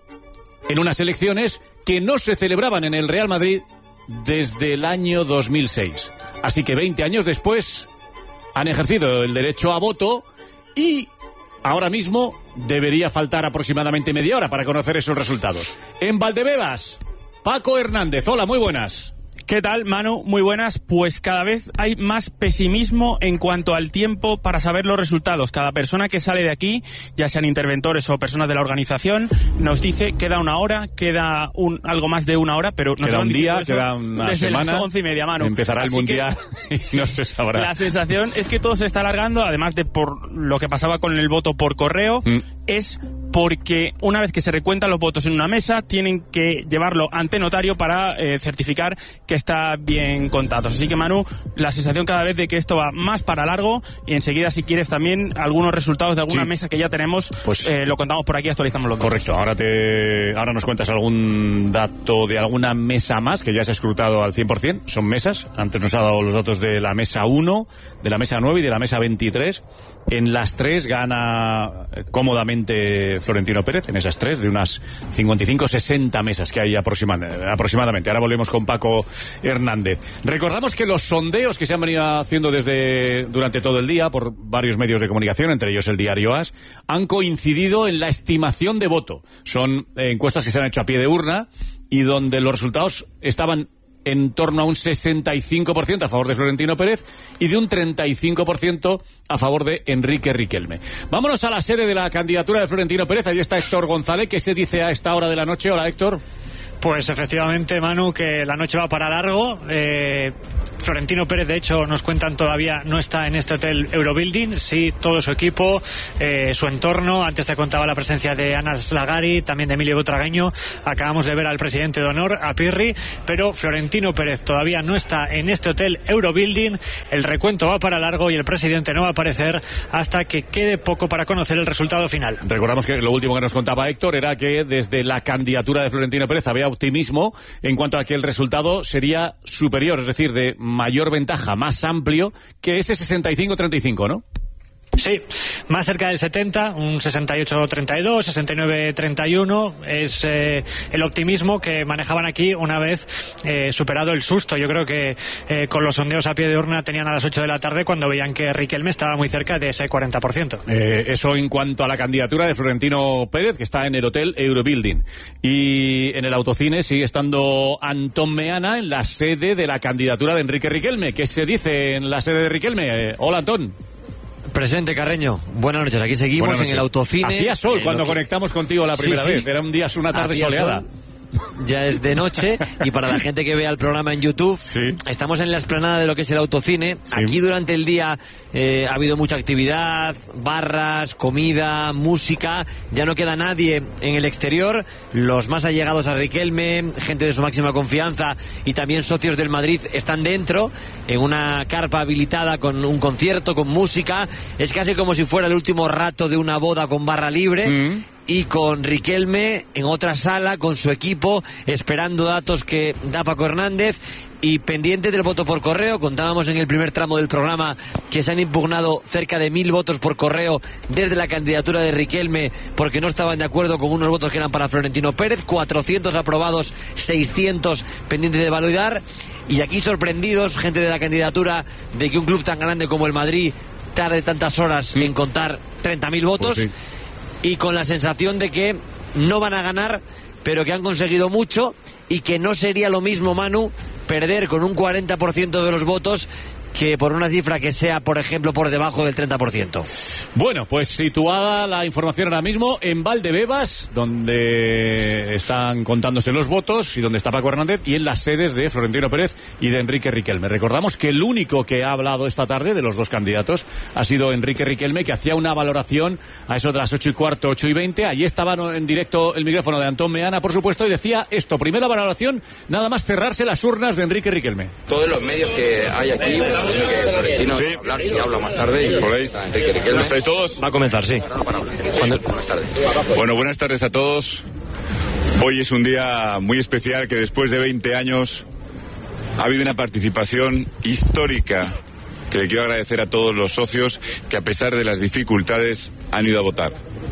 en unas elecciones que no se celebraban en el Real Madrid desde el año 2006. Así que 20 años después han ejercido el derecho a voto y ahora mismo debería faltar aproximadamente media hora para conocer esos resultados. En Valdebebas, Paco Hernández. Hola, muy buenas. ¿Qué tal, Manu? Muy buenas. Pues cada vez hay más pesimismo en cuanto al tiempo para saber los resultados. Cada persona que sale de aquí, ya sean interventores o personas de la organización, nos dice queda una hora, queda algo más de una hora, pero nos queda un día, queda una desde semana, las 11:30, Manu. Empezará el Mundial y no se sabrá. La sensación es que todo se está alargando, además de por lo que pasaba con el voto por correo, es porque una vez que se recuentan los votos en una mesa, tienen que llevarlo ante notario para certificar que está bien contados. Así que, Manu, la sensación cada vez de que esto va más para largo, y enseguida, si quieres, también algunos resultados de alguna mesa que ya tenemos, pues lo contamos por aquí, actualizamos los datos. Correcto, ahora nos cuentas algún dato de alguna mesa más que ya se ha escrutado al 100%, son mesas, antes nos ha dado los datos de la mesa 1, de la mesa 9 y de la mesa 23, en las 3 gana cómodamente Florentino Pérez, en esas 3, de unas 55-60 mesas que hay aproximadamente. Ahora volvemos con Paco Hernández. Recordamos que los sondeos que se han venido haciendo durante todo el día por varios medios de comunicación, entre ellos el diario AS, han coincidido en la estimación de voto. Son encuestas que se han hecho a pie de urna y donde los resultados estaban en torno a un 65% a favor de Florentino Pérez y de un 35% a favor de Enrique Riquelme. Vámonos a la sede de la candidatura de Florentino Pérez. Ahí está Héctor González. ¿Qué se dice a esta hora de la noche? Hola, Héctor. Pues efectivamente, Manu, que la noche va para largo. Florentino Pérez, de hecho, nos cuentan todavía no está en este hotel Eurobuilding. Sí, todo su equipo, su entorno. Antes te contaba la presencia de Ana Slagari, también de Emilio Butragueño. Acabamos de ver al presidente de honor, a Pirri. Pero Florentino Pérez todavía no está en este hotel Eurobuilding. El recuento va para largo y el presidente no va a aparecer hasta que quede poco para conocer el resultado final. Recordamos que lo último que nos contaba Héctor era que desde la candidatura de Florentino Pérez había optimismo en cuanto a que el resultado sería superior, es decir, de mayor ventaja, más amplio que ese 65-35, ¿no? Sí, más cerca del 70, un 68-32, 69-31, es el optimismo que manejaban aquí una vez superado el susto. Yo creo que con los sondeos a pie de urna tenían a las 8 de la tarde cuando veían que Riquelme estaba muy cerca de ese 40%. Eso en cuanto a la candidatura de Florentino Pérez, que está en el hotel Eurobuilding. Y en el autocine sigue estando Antón Meana en la sede de la candidatura de Enrique Riquelme. ¿Qué se dice en la sede de Riquelme? Hola, Antón. Presente, Carreño. Buenas noches. Aquí seguimos en el autocine. Hacía sol cuando conectamos contigo la primera vez. Era una tarde soleada. Ya es de noche y para la gente que vea el programa en YouTube, estamos en la explanada de lo que es el autocine. Aquí durante el día ha habido mucha actividad, barras, comida, música. Ya no queda nadie en el exterior. Los más allegados a Riquelme, gente de su máxima confianza y también socios del Madrid están dentro en una carpa habilitada con un concierto, con música. Es casi como si fuera el último rato de una boda con barra libre. Y con Riquelme en otra sala, con su equipo, esperando datos que da Paco Hernández y pendiente del voto por correo. Contábamos en el primer tramo del programa que se han impugnado cerca de 1000 votos por correo desde la candidatura de Riquelme porque no estaban de acuerdo con unos votos que eran para Florentino Pérez, 400 aprobados, 600 pendientes de validar. Y aquí sorprendidos, gente de la candidatura, de que un club tan grande como el Madrid tarde tantas horas en contar 30.000 votos. Pues sí. Y con la sensación de que no van a ganar, pero que han conseguido mucho y que no sería lo mismo, Manu, perder con un 40% de los votos que por una cifra que sea, por ejemplo, por debajo del 30%. Bueno, pues situada la información ahora mismo en Valdebebas, donde están contándose los votos y donde está Paco Hernández, y en las sedes de Florentino Pérez y de Enrique Riquelme. Recordamos que el único que ha hablado esta tarde de los dos candidatos ha sido Enrique Riquelme, que hacía una valoración a eso de las 8:15, 8:20. Allí estaba en directo el micrófono de Antón Meana, por supuesto, y decía esto: primera valoración, nada más cerrarse las urnas de Enrique Riquelme. Todos los medios que hay aquí, que Florentino va a hablar, si habla más tarde. Y por ahí, Enrique Riquelme. ¿Estáis todos? Va a comenzar, sí. Buenas tardes. Bueno, buenas tardes a todos. Hoy es un día muy especial, que después de 20 años ha habido una participación histórica que le quiero agradecer a todos los socios que, a pesar de las dificultades, han ido a votar.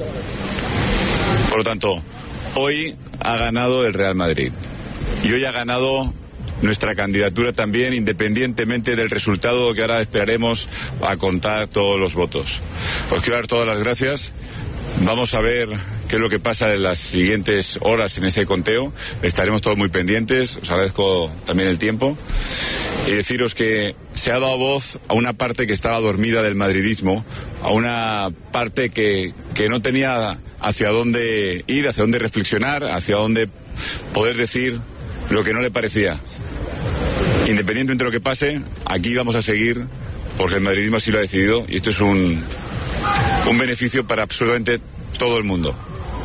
Por lo tanto, hoy ha ganado el Real Madrid y hoy ha ganado nuestra candidatura también, independientemente del resultado que ahora esperaremos a contar todos los votos. Os quiero dar todas las gracias. Vamos a ver qué es lo que pasa en las siguientes horas en ese conteo. Estaremos todos muy pendientes. Os agradezco también el tiempo. Y deciros que se ha dado voz a una parte que estaba dormida del madridismo, a una parte que no tenía hacia dónde ir, hacia dónde reflexionar, hacia dónde poder decir lo que no le parecía. Independientemente de lo que pase, aquí vamos a seguir porque el madridismo así lo ha decidido, y esto es un beneficio para absolutamente todo el mundo.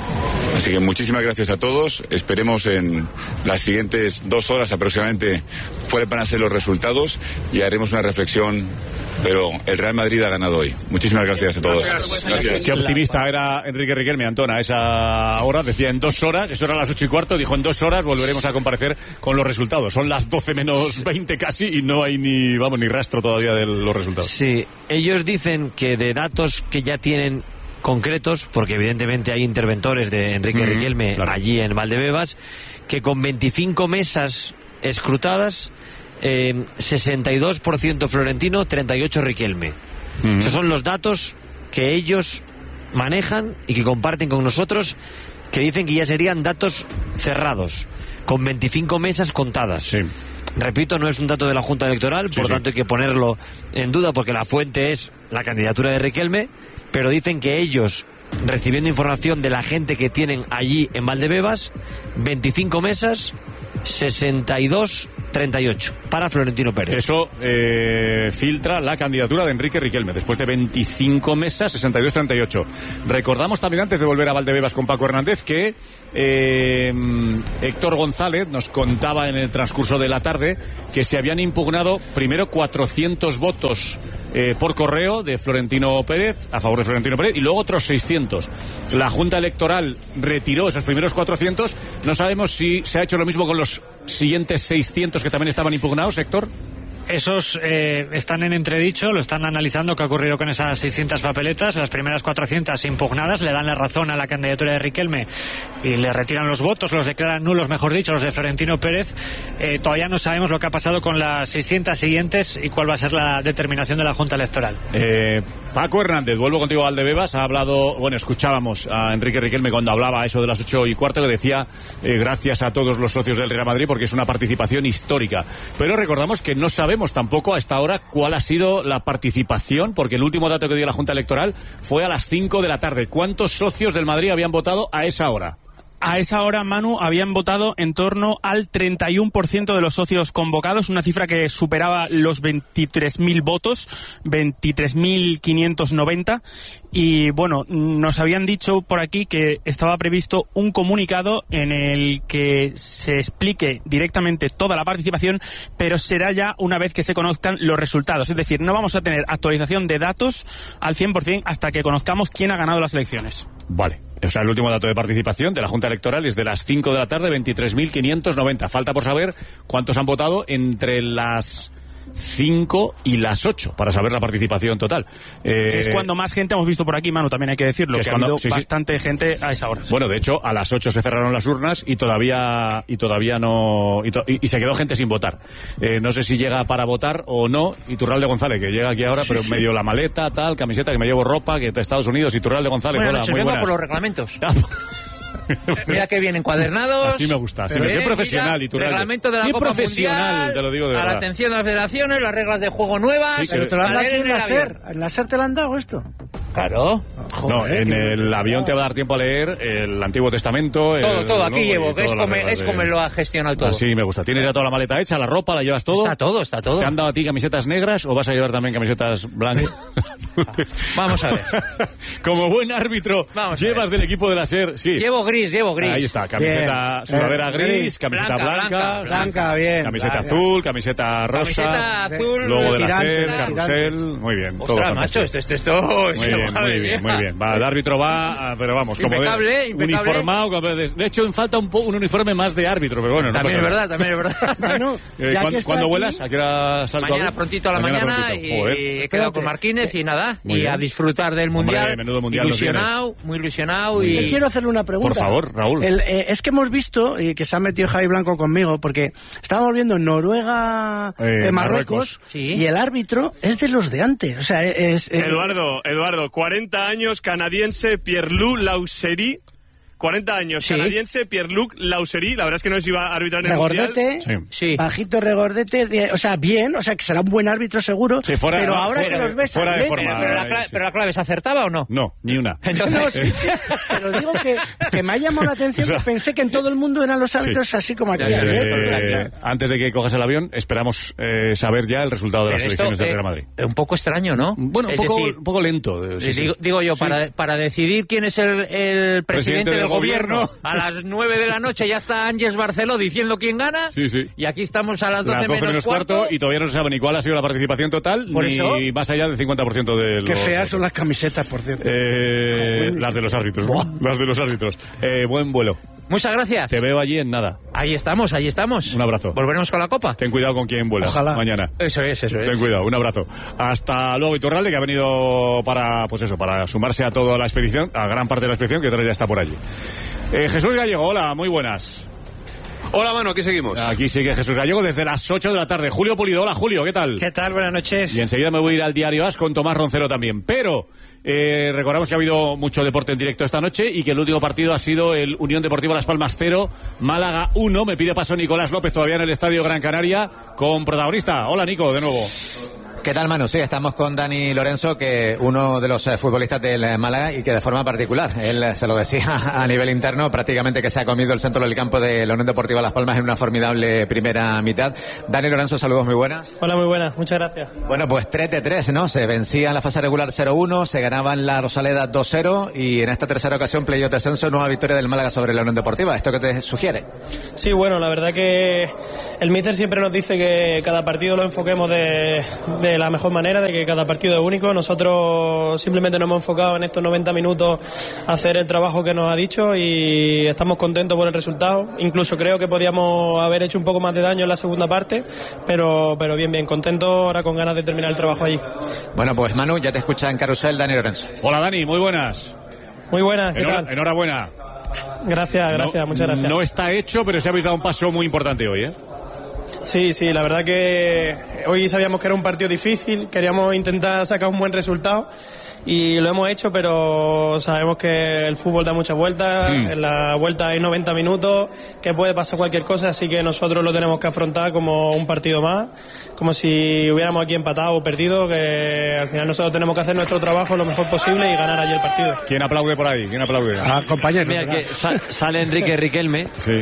Así que muchísimas gracias a todos. Esperemos en las siguientes 2 horas aproximadamente cuáles van a ser los resultados y haremos una reflexión. Pero el Real Madrid ha ganado hoy. Muchísimas gracias a todos. Gracias. Qué optimista era Enrique Riquelme, Antona, a esa hora. Decía en 2 horas, eso era las 8:15, dijo en 2 horas volveremos a comparecer con los resultados. Son las 12 menos 20 casi y no hay ni rastro todavía de los resultados. Sí, ellos dicen que de datos que ya tienen concretos, porque evidentemente hay interventores de Enrique Riquelme allí en Valdebebas, que con 25 mesas escrutadas, 62% Florentino, 38% Riquelme. Esos son los datos que ellos manejan y que comparten con nosotros, que dicen que ya serían datos cerrados, con 25 mesas contadas. Sí. Repito, no es un dato de la Junta Electoral, por tanto hay que ponerlo en duda porque la fuente es la candidatura de Riquelme, pero dicen que ellos, recibiendo información de la gente que tienen allí en Valdebebas, 25 mesas, 62-38 para Florentino Pérez. Eso filtra la candidatura de Enrique Riquelme después de 25 mesas, 62-38. Recordamos también, antes de volver a Valdebebas con Paco Hernández, que Héctor González nos contaba en el transcurso de la tarde que se habían impugnado primero 400 votos por correo de Florentino Pérez, a favor de Florentino Pérez, y luego otros 600. La Junta Electoral retiró esos primeros 400. No sabemos si se ha hecho lo mismo con los siguientes 600 que también estaban impugnados, Héctor. Esos están en entredicho, lo están analizando qué ha ocurrido con esas 600 papeletas. Las primeras 400 impugnadas le dan la razón a la candidatura de Riquelme y le retiran los votos, los declaran nulos, mejor dicho, los de Florentino Pérez. Todavía no sabemos lo que ha pasado con las 600 siguientes y cuál va a ser la determinación de la Junta Electoral. Paco Hernández, vuelvo contigo a Valdebebas. Ha hablado, escuchábamos a Enrique Riquelme cuando hablaba eso de las 8:15, que decía gracias a todos los socios del Real Madrid porque es una participación histórica. Pero recordamos que no sabemos tampoco a esta hora cuál ha sido la participación, porque el último dato que dio la Junta Electoral fue a las 5 de la tarde. ¿Cuántos socios del Madrid habían votado a esa hora? A esa hora, Manu, habían votado en torno al 31% de los socios convocados, una cifra que superaba los 23.000 votos, 23.590. Y bueno, nos habían dicho por aquí que estaba previsto un comunicado en el que se explique directamente toda la participación, pero será ya una vez que se conozcan los resultados. Es decir, no vamos a tener actualización de datos al 100% hasta que conozcamos quién ha ganado las elecciones. Vale. O sea, el último dato de participación de la Junta Electoral es de las 5 de la tarde, 23.590. Falta por saber cuántos han votado entre las 5 y las 8 para saber la participación total. Que es cuando más gente hemos visto por aquí, Manu, también hay que decirlo, que ha habido bastante gente a esa hora. Sí. Bueno, de hecho, a las 8 se cerraron las urnas y todavía no... Y se quedó gente sin votar. No sé si llega para votar o no. Iturralde González, que llega aquí ahora, pero medio la maleta, tal, camiseta, que me llevo ropa, que está Estados Unidos. Iturralde González, bueno, hola, muy buenas. por los reglamentos. Mira que bien encuadernados. Así me gusta. Así qué profesional, Iturralde. Reglamento de la qué Copa profesional, Mundial, te lo digo de verdad. A la atención de las federaciones, las reglas de juego nuevas. Sí, pero que... te lo han dado aquí en la SER. ¿En la SER te lo han dado esto? Claro. Joder, no, en el avión te va a dar tiempo a leer el Antiguo Testamento. Todo, aquí llevo, que es como lo ha gestionado todo. Así me gusta. ¿Tienes ya toda la maleta hecha, la ropa, la llevas todo? Está todo. ¿Te han dado a ti camisetas negras o vas a llevar también camisetas blancas? Vamos a ver. Como buen árbitro, llevas del equipo de la SER, sí. Llevo gris. Ahí está, camiseta, sudadera gris, camiseta blanca, bien. Camiseta azul, camiseta rosa. Camiseta azul. Logo de la SER, carrusel, muy bien. Ostras, todo macho, esto. Muy bien. Va, el árbitro va, pero vamos, como impecable. Uniformado. De hecho, falta un uniforme más de árbitro, pero bueno, no también pasa También es verdad. ¿Cuándo vuelas? ¿A qué hora salgo? Mañana prontito a la mañana y he quedado con Marquínez y nada. Y a disfrutar del Mundial. Menudo Mundial. Muy ilusionado. Y quiero hacerle una pregunta. Por favor, Raúl. Es que hemos visto, y que se ha metido Javi Blanco conmigo, porque estábamos viendo Noruega, Marruecos, y el árbitro es de los de antes. O sea, Eduardo, 40 años, canadiense, Pierre-Luc Lauserie. 40 años, canadiense, Pierre-Luc Lauserie. La verdad es que no sé si va a arbitrar en el Mundial. Sí. Bajito, regordete, o sea, bien, o sea, que será un buen árbitro seguro, pero ahora que los ves... Fuera de forma. Pero la clave, ¿se acertaba o no? No, ni una. Pero digo que me ha llamado la atención, que pensé que en todo el mundo eran los árbitros así como aquí. Antes de que cojas el avión, esperamos saber ya el resultado de las elecciones del Real Madrid. Un poco extraño, ¿no? Bueno, un poco lento. Digo yo, para decidir quién es el presidente del gobierno. A las 9 de la noche ya está Ángels Barceló diciendo quién gana. Sí, sí. Y aquí estamos a las 12 menos cuarto. Y todavía no se sabe ni cuál ha sido la participación total, ni más allá del 50% de los... Qué feas son las camisetas, por cierto. Las de los árbitros. Las de los árbitros. Buen vuelo. Muchas gracias. Te veo allí en nada. Ahí estamos. Un abrazo. ¿Volveremos con la copa? Ten cuidado con quién vuelas. Ojalá. Mañana. Eso es. Ten cuidado, un abrazo. Hasta luego, Iturralde, que ha venido para sumarse a toda la expedición, a gran parte de la expedición, que ahora ya está por allí. Jesús Gallego, hola, muy buenas. Hola, mano, aquí seguimos. Aquí sigue Jesús Gallego desde las 8 de la tarde. Julio Pulido, hola, Julio, ¿qué tal? ¿Qué tal? Buenas noches. Y enseguida me voy a ir al Diario As con Tomás Roncero también. Pero recordamos que ha habido mucho deporte en directo esta noche y que el último partido ha sido el Unión Deportiva Las Palmas 0, Málaga 1. Me pide paso Nicolás López todavía en el Estadio Gran Canaria con protagonista. Hola, Nico, de nuevo. ¿Qué tal, Manu? Sí, estamos con Dani Lorenzo, que uno de los futbolistas del Málaga y que de forma particular, él se lo decía a nivel interno, prácticamente que se ha comido el centro del campo de la Unión Deportiva Las Palmas en una formidable primera mitad. Dani Lorenzo, saludos, muy buenas. Hola, muy buenas, muchas gracias. Bueno, pues 3-3, ¿no? Se vencía en la fase regular 0-1, se ganaba en la Rosaleda 2-0 y en esta tercera ocasión, playoff descenso, nueva victoria del Málaga sobre la Unión Deportiva. ¿Esto qué te sugiere? Sí, bueno, la verdad que el míster siempre nos dice que cada partido lo enfoquemos de la mejor manera, de que cada partido es único. Nosotros simplemente nos hemos enfocado en estos 90 minutos a hacer el trabajo que nos ha dicho y estamos contentos por el resultado. Incluso creo que podríamos haber hecho un poco más de daño en la segunda parte, pero bien, contento, ahora con ganas de terminar el trabajo allí. Bueno, pues Manu, ya te escucha en Carrusel Dani Lorenzo. Hola, Dani, muy buenas. Muy buenas, ¿qué tal? Enhorabuena. Gracias, muchas gracias. No está hecho, pero se habéis dado un paso muy importante hoy, ¿eh? Sí, la verdad que hoy sabíamos que era un partido difícil, queríamos intentar sacar un buen resultado y lo hemos hecho, pero sabemos que el fútbol da muchas vueltas, en la vuelta hay 90 minutos, que puede pasar cualquier cosa, así que nosotros lo tenemos que afrontar como un partido más, como si hubiéramos aquí empatado o perdido, que al final nosotros tenemos que hacer nuestro trabajo lo mejor posible y ganar allí el partido. ¿Quién aplaude por ahí? ¿Quién aplaude? Compañero. Mira, que sale Enrique Riquelme. Sí.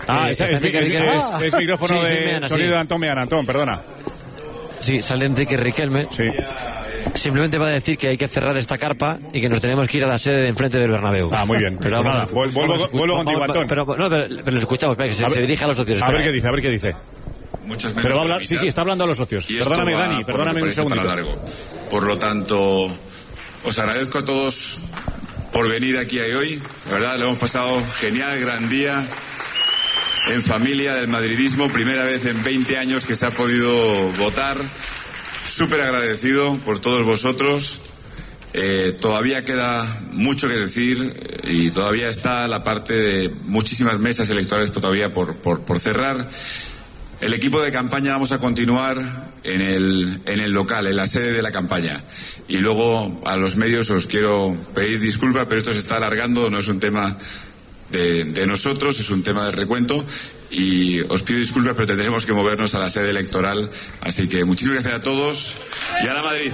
Es micrófono de sonido de Antón Meana. Antón, perdona. Sí, sale Enrique Riquelme. Sí. Simplemente va a decir que hay que cerrar esta carpa y que nos tenemos que ir a la sede de enfrente del Bernabéu. Muy bien. Pero nada, vuelvo contigo, Antón. Pero lo escuchamos, que se dirige a los socios. A ver qué dice. Muchas pero va a hablar, sí, está hablando a los socios. Perdóname, Dani, perdóname un segundo. Por lo tanto, os agradezco a todos por venir aquí hoy. La verdad, lo hemos pasado genial, gran día. En familia del madridismo, primera vez en 20 años que se ha podido votar. Súper agradecido por todos vosotros. Todavía queda mucho que decir y todavía está la parte de muchísimas mesas electorales todavía por cerrar. El equipo de campaña vamos a continuar en el local, en la sede de la campaña. Y luego a los medios os quiero pedir disculpas, pero esto se está alargando, no es un tema de nosotros, es un tema de recuento y os pido disculpas, pero tendremos que movernos a la sede electoral, así que muchísimas gracias a todos y a la Madrid.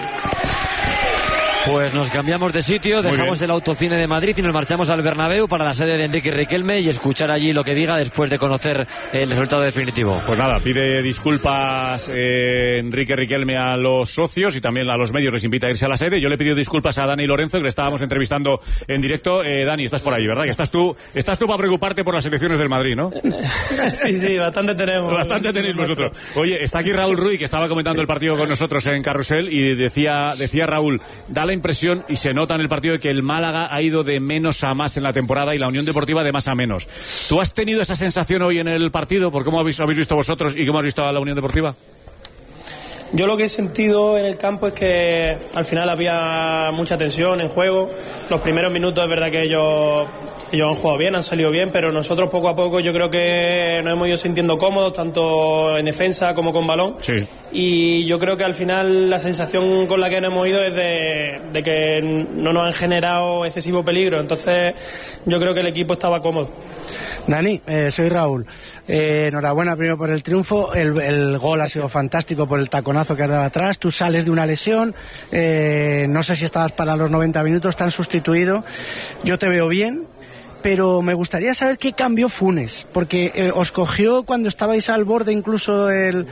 Pues nos cambiamos de sitio, dejamos el Autocine de Madrid y nos marchamos al Bernabéu para la sede de Enrique Riquelme y escuchar allí lo que diga después de conocer el resultado definitivo. Pues nada, pide disculpas Enrique Riquelme a los socios y también a los medios, les invita a irse a la sede. Yo le he pedido disculpas a Dani Lorenzo, que le estábamos entrevistando en directo. Dani, estás por ahí, ¿verdad? Que estás tú para preocuparte por las elecciones del Madrid, ¿no? Sí, bastante tenemos. Bastante tenéis vosotros. Oye, está aquí Raúl Ruiz, que estaba comentando el partido con nosotros en Carrusel y decía Raúl, da la impresión y se nota en el partido de que el Málaga ha ido de menos a más en la temporada y la Unión Deportiva de más a menos. ¿Tú has tenido esa sensación hoy en el partido? ¿Por cómo habéis visto vosotros y cómo has visto a la Unión Deportiva? Yo lo que he sentido en el campo es que al final había mucha tensión en juego. Los primeros minutos es verdad que ellos han jugado bien, han salido bien, pero nosotros poco a poco yo creo que nos hemos ido sintiendo cómodos, tanto en defensa como con balón. Sí. Y yo creo que al final la sensación con la que nos hemos ido es de que no nos han generado excesivo peligro. Entonces yo creo que el equipo estaba cómodo. Dani, soy Raúl. Enhorabuena primero por el triunfo. El gol ha sido fantástico por el taconazo que has dado atrás. Tú sales de una lesión. No sé si estabas para los 90 minutos, te han sustituido. Yo te veo bien, pero me gustaría saber qué cambió Funes, porque os cogió cuando estabais al borde incluso del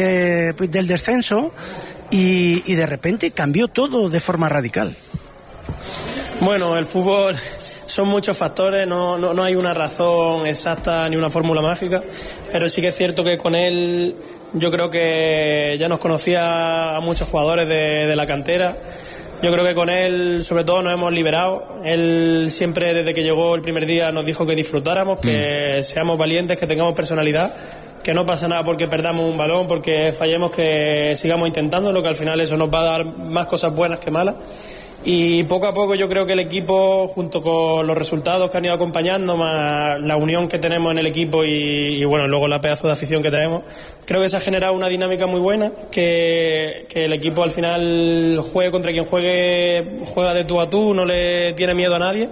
descenso y de repente cambió todo de forma radical. Bueno, el fútbol son muchos factores, no hay una razón exacta ni una fórmula mágica, pero sí que es cierto que con él yo creo que ya nos conocía a muchos jugadores de la cantera. Yo creo que con él, sobre todo, nos hemos liberado. Él siempre, desde que llegó el primer día, nos dijo que disfrutáramos, que seamos valientes, que tengamos personalidad, que no pasa nada porque perdamos un balón, porque fallemos, que sigamos intentándolo, que al final eso nos va a dar más cosas buenas que malas. Y poco a poco yo creo que el equipo, junto con los resultados que han ido acompañando, más la unión que tenemos en el equipo y bueno, luego la pedazo de afición que tenemos, creo que se ha generado una dinámica muy buena, que el equipo al final juegue contra quien juegue, juega de tú a tú, no le tiene miedo a nadie,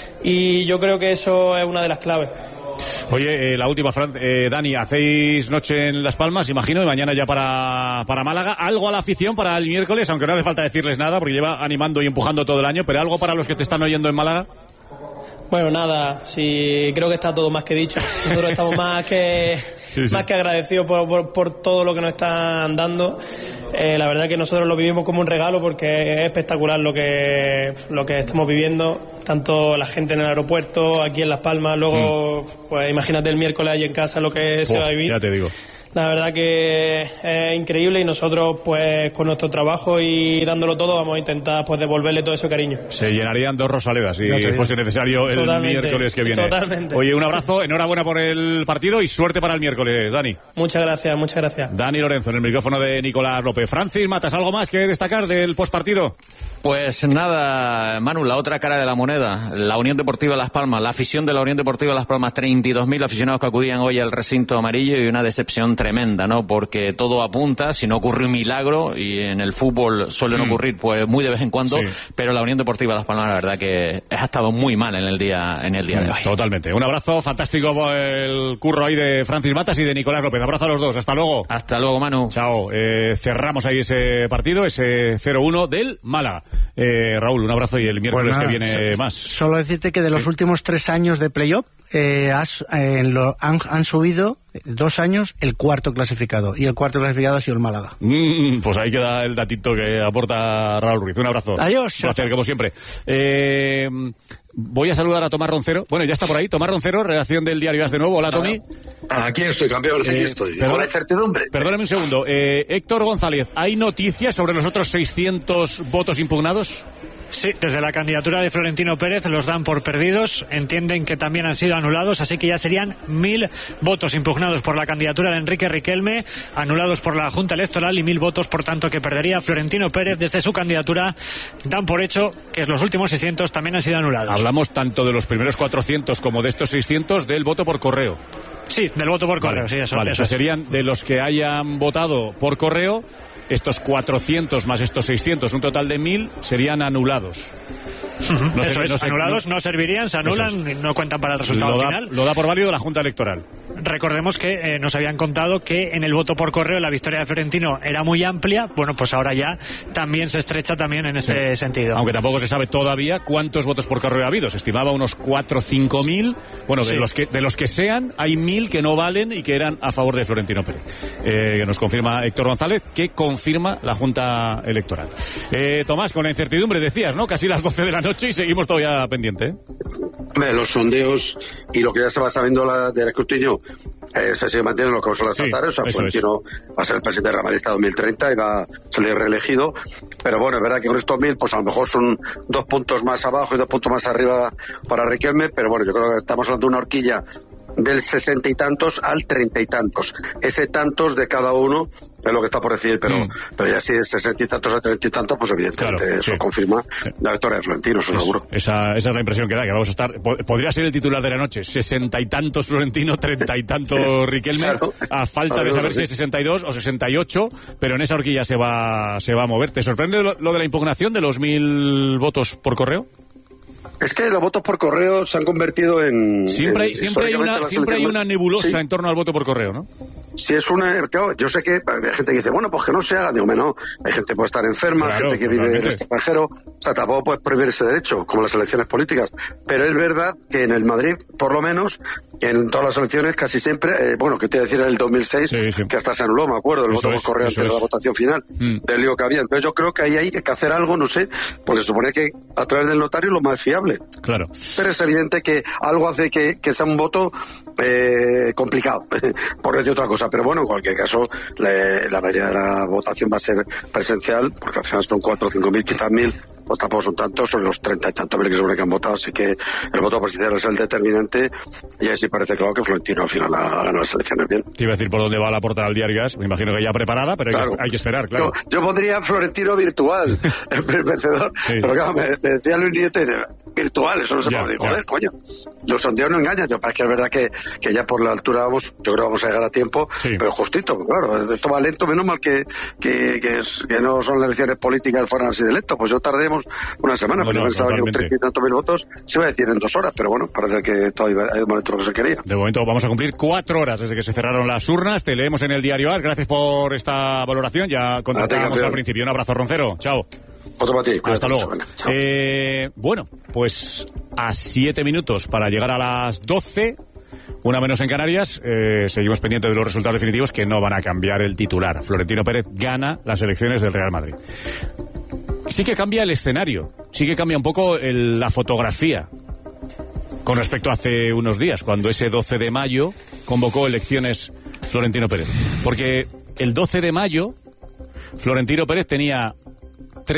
y yo creo que eso es una de las claves. Oye, la última, Dani, hacéis noche en Las Palmas, imagino, y mañana ya para Málaga. ¿Algo a la afición para el miércoles? Aunque no hace falta decirles nada, porque lleva animando y empujando todo el año, pero ¿algo para los que te están oyendo en Málaga? Bueno, nada, sí, creo que está todo más que dicho. Nosotros estamos más que agradecidos por todo lo que nos están dando. La verdad que nosotros lo vivimos como un regalo, porque es espectacular lo que estamos viviendo, tanto la gente en el aeropuerto, aquí en Las Palmas, luego pues imagínate el miércoles ahí en casa lo que se va a vivir. Ya te digo. La verdad que es increíble, y nosotros pues con nuestro trabajo y dándolo todo vamos a intentar pues devolverle todo ese cariño. Se llenarían 2 Rosaledas si fuese necesario el miércoles que viene. Totalmente. Oye, un abrazo, enhorabuena por el partido y suerte para el miércoles, Dani. Muchas gracias. Dani Lorenzo en el micrófono de Nicolás López. Francis Matas, ¿algo más que destacar del postpartido? Pues nada, Manu, la otra cara de la moneda, la Unión Deportiva Las Palmas, la afición de la Unión Deportiva Las Palmas, 32.000 aficionados que acudían hoy al recinto amarillo, y una decepción tremenda, ¿no? Porque todo apunta, si no ocurre un milagro, y en el fútbol suelen ocurrir pues muy de vez en cuando, pero la Unión Deportiva Las Palmas, la verdad que ha estado muy mal en el día de hoy. Totalmente. Un abrazo, fantástico el curro ahí de Francis Matas y de Nicolás López. Abrazo a los dos, hasta luego. Hasta luego, Manu. Chao. Cerramos ahí ese partido, esse 0-1 del Málaga. Raúl, un abrazo, y el miércoles que viene más. Solo decirte que de los últimos 3 años de playoff han subido 2 años el cuarto clasificado, y el cuarto clasificado ha sido el Málaga. Pues ahí queda el datito que aporta Raúl Ruiz. Un abrazo. Adiós. Un placer, como siempre. Voy a saludar a Tomás Roncero. Bueno, ya está por ahí. Tomás Roncero, redacción del Diario AS de nuevo. Hola, Tommy. Aquí estoy, campeón. Aquí estoy. Con la incertidumbre. Perdóname un segundo. Héctor González, ¿hay noticias sobre los otros 600 votos impugnados? Sí, desde la candidatura de Florentino Pérez los dan por perdidos, entienden que también han sido anulados, así que ya serían 1.000 votos impugnados por la candidatura de Enrique Riquelme, anulados por la Junta Electoral, y 1.000 votos, por tanto, que perdería Florentino Pérez desde su candidatura. Dan por hecho que los últimos 600 también han sido anulados. Hablamos tanto de los primeros 400 como de estos 600 del voto por correo. Sí, del voto por correo, sí, eso. Vale, eso o sea, serían de los que hayan votado por correo, estos 400 más estos 600, un total de 1.000, serían anulados. Anulados no servirían, se anulan y no cuentan para el resultado final. Lo da por válido la Junta Electoral. Recordemos que nos habían contado que en el voto por correo la victoria de Florentino era muy amplia. Bueno, pues ahora ya también se estrecha también en este sentido. Aunque tampoco se sabe todavía cuántos votos por correo ha habido. Se estimaba unos 4 o 5.000. Bueno, de los que sean, hay 1.000 que no valen y que eran a favor de Florentino Pérez. Que nos confirma Héctor González, que confirma la Junta Electoral. Tomás, con la incertidumbre decías, ¿no? Casi las 12 de la noche y seguimos todavía pendiente, ¿eh? Los sondeos y lo que ya se va sabiendo del escrutinio se sigue manteniendo lo que son las estatales. O sea, Florentino va a ser el presidente de Real Madrid 2030 y va a salir reelegido. Pero bueno, es verdad que con estos 1.000, pues a lo mejor son 2 puntos más abajo y 2 puntos más arriba para Riquelme. Pero bueno, yo creo que estamos hablando de una horquilla del 60 y tantos al 30 y tantos. Ese tantos de cada uno es lo que está por decir, pero ya si de 60 y tantos a 30 y tantos, pues evidentemente eso confirma la victoria de Florentino, eso seguro. Esa es la impresión que da, que vamos a estar. Podría ser el titular de la noche: 60 y tantos Florentino, 30 y tantos Riquelme, a falta de saber si es 62 o 68, pero en esa horquilla se va a mover. ¿Te sorprende lo de la impugnación de los 1.000 votos por correo? Es que los votos por correo se han convertido en... Siempre hay una nebulosa en torno al voto por correo, ¿no? Sí, es una... Claro, yo sé que hay gente que dice, bueno, pues que no se haga. Digo, no, hay gente que puede estar enferma, gente que vive en el extranjero. O sea, tampoco puedes prohibir ese derecho, como las elecciones políticas. Pero es verdad que en el Madrid, por lo menos, en todas las elecciones casi siempre, que te iba a decir en el 2006, que hasta se anuló, me acuerdo, el voto por correo antes de la votación final, del lío que había. Entonces yo creo que ahí hay que hacer algo, no sé, porque se supone que a través del notario es lo más fiable. Claro. Pero es evidente que algo hace que sea un voto complicado, por decir otra cosa. Pero bueno, en cualquier caso, la mayoría de la votación va a ser presencial, porque al final son 4 o 5 mil, quizás 1.000, pues tampoco son tantos, son los 30 y tantos mil que seguro que han votado, así que el voto presidencial es el determinante, y ahí sí parece claro que Florentino al final ha ganado las elecciones bien. Te iba a decir por dónde va la portada del Diario AS, me imagino que ya preparada, pero claro, hay que esperar, claro. Yo pondría Florentino virtual, el vencedor, pero claro, me decía Luis Nieto, virtual, eso no se puede decir, joder, coño, los sondeos no engañan, es que es verdad que ya por la altura yo creo que vamos a llegar a tiempo, pero justito, claro, esto va lento, menos mal que no son las elecciones políticas fueran así de lento, pues yo tardemos una semana, pero pensaba que un 30 y tantos mil votos se iba a decir en 2 horas, pero bueno, parece que todavía hay un momento lo que se quería. De momento vamos a cumplir 4 horas desde que se cerraron las urnas, te leemos en el Diario AS, gracias por esta valoración, ya contactábamos al principio, un abrazo, Roncero, chao. Otro para ti. Hasta luego. Bueno, pues a 7 minutos para llegar a las 12, una menos en Canarias, seguimos pendientes de los resultados definitivos que no van a cambiar el titular. Florentino Pérez gana las elecciones del Real Madrid. Sí que cambia el escenario, sí que cambia un poco la fotografía con respecto a hace unos días, cuando ese 12 de mayo convocó elecciones Florentino Pérez. Porque el 12 de mayo Florentino Pérez tenía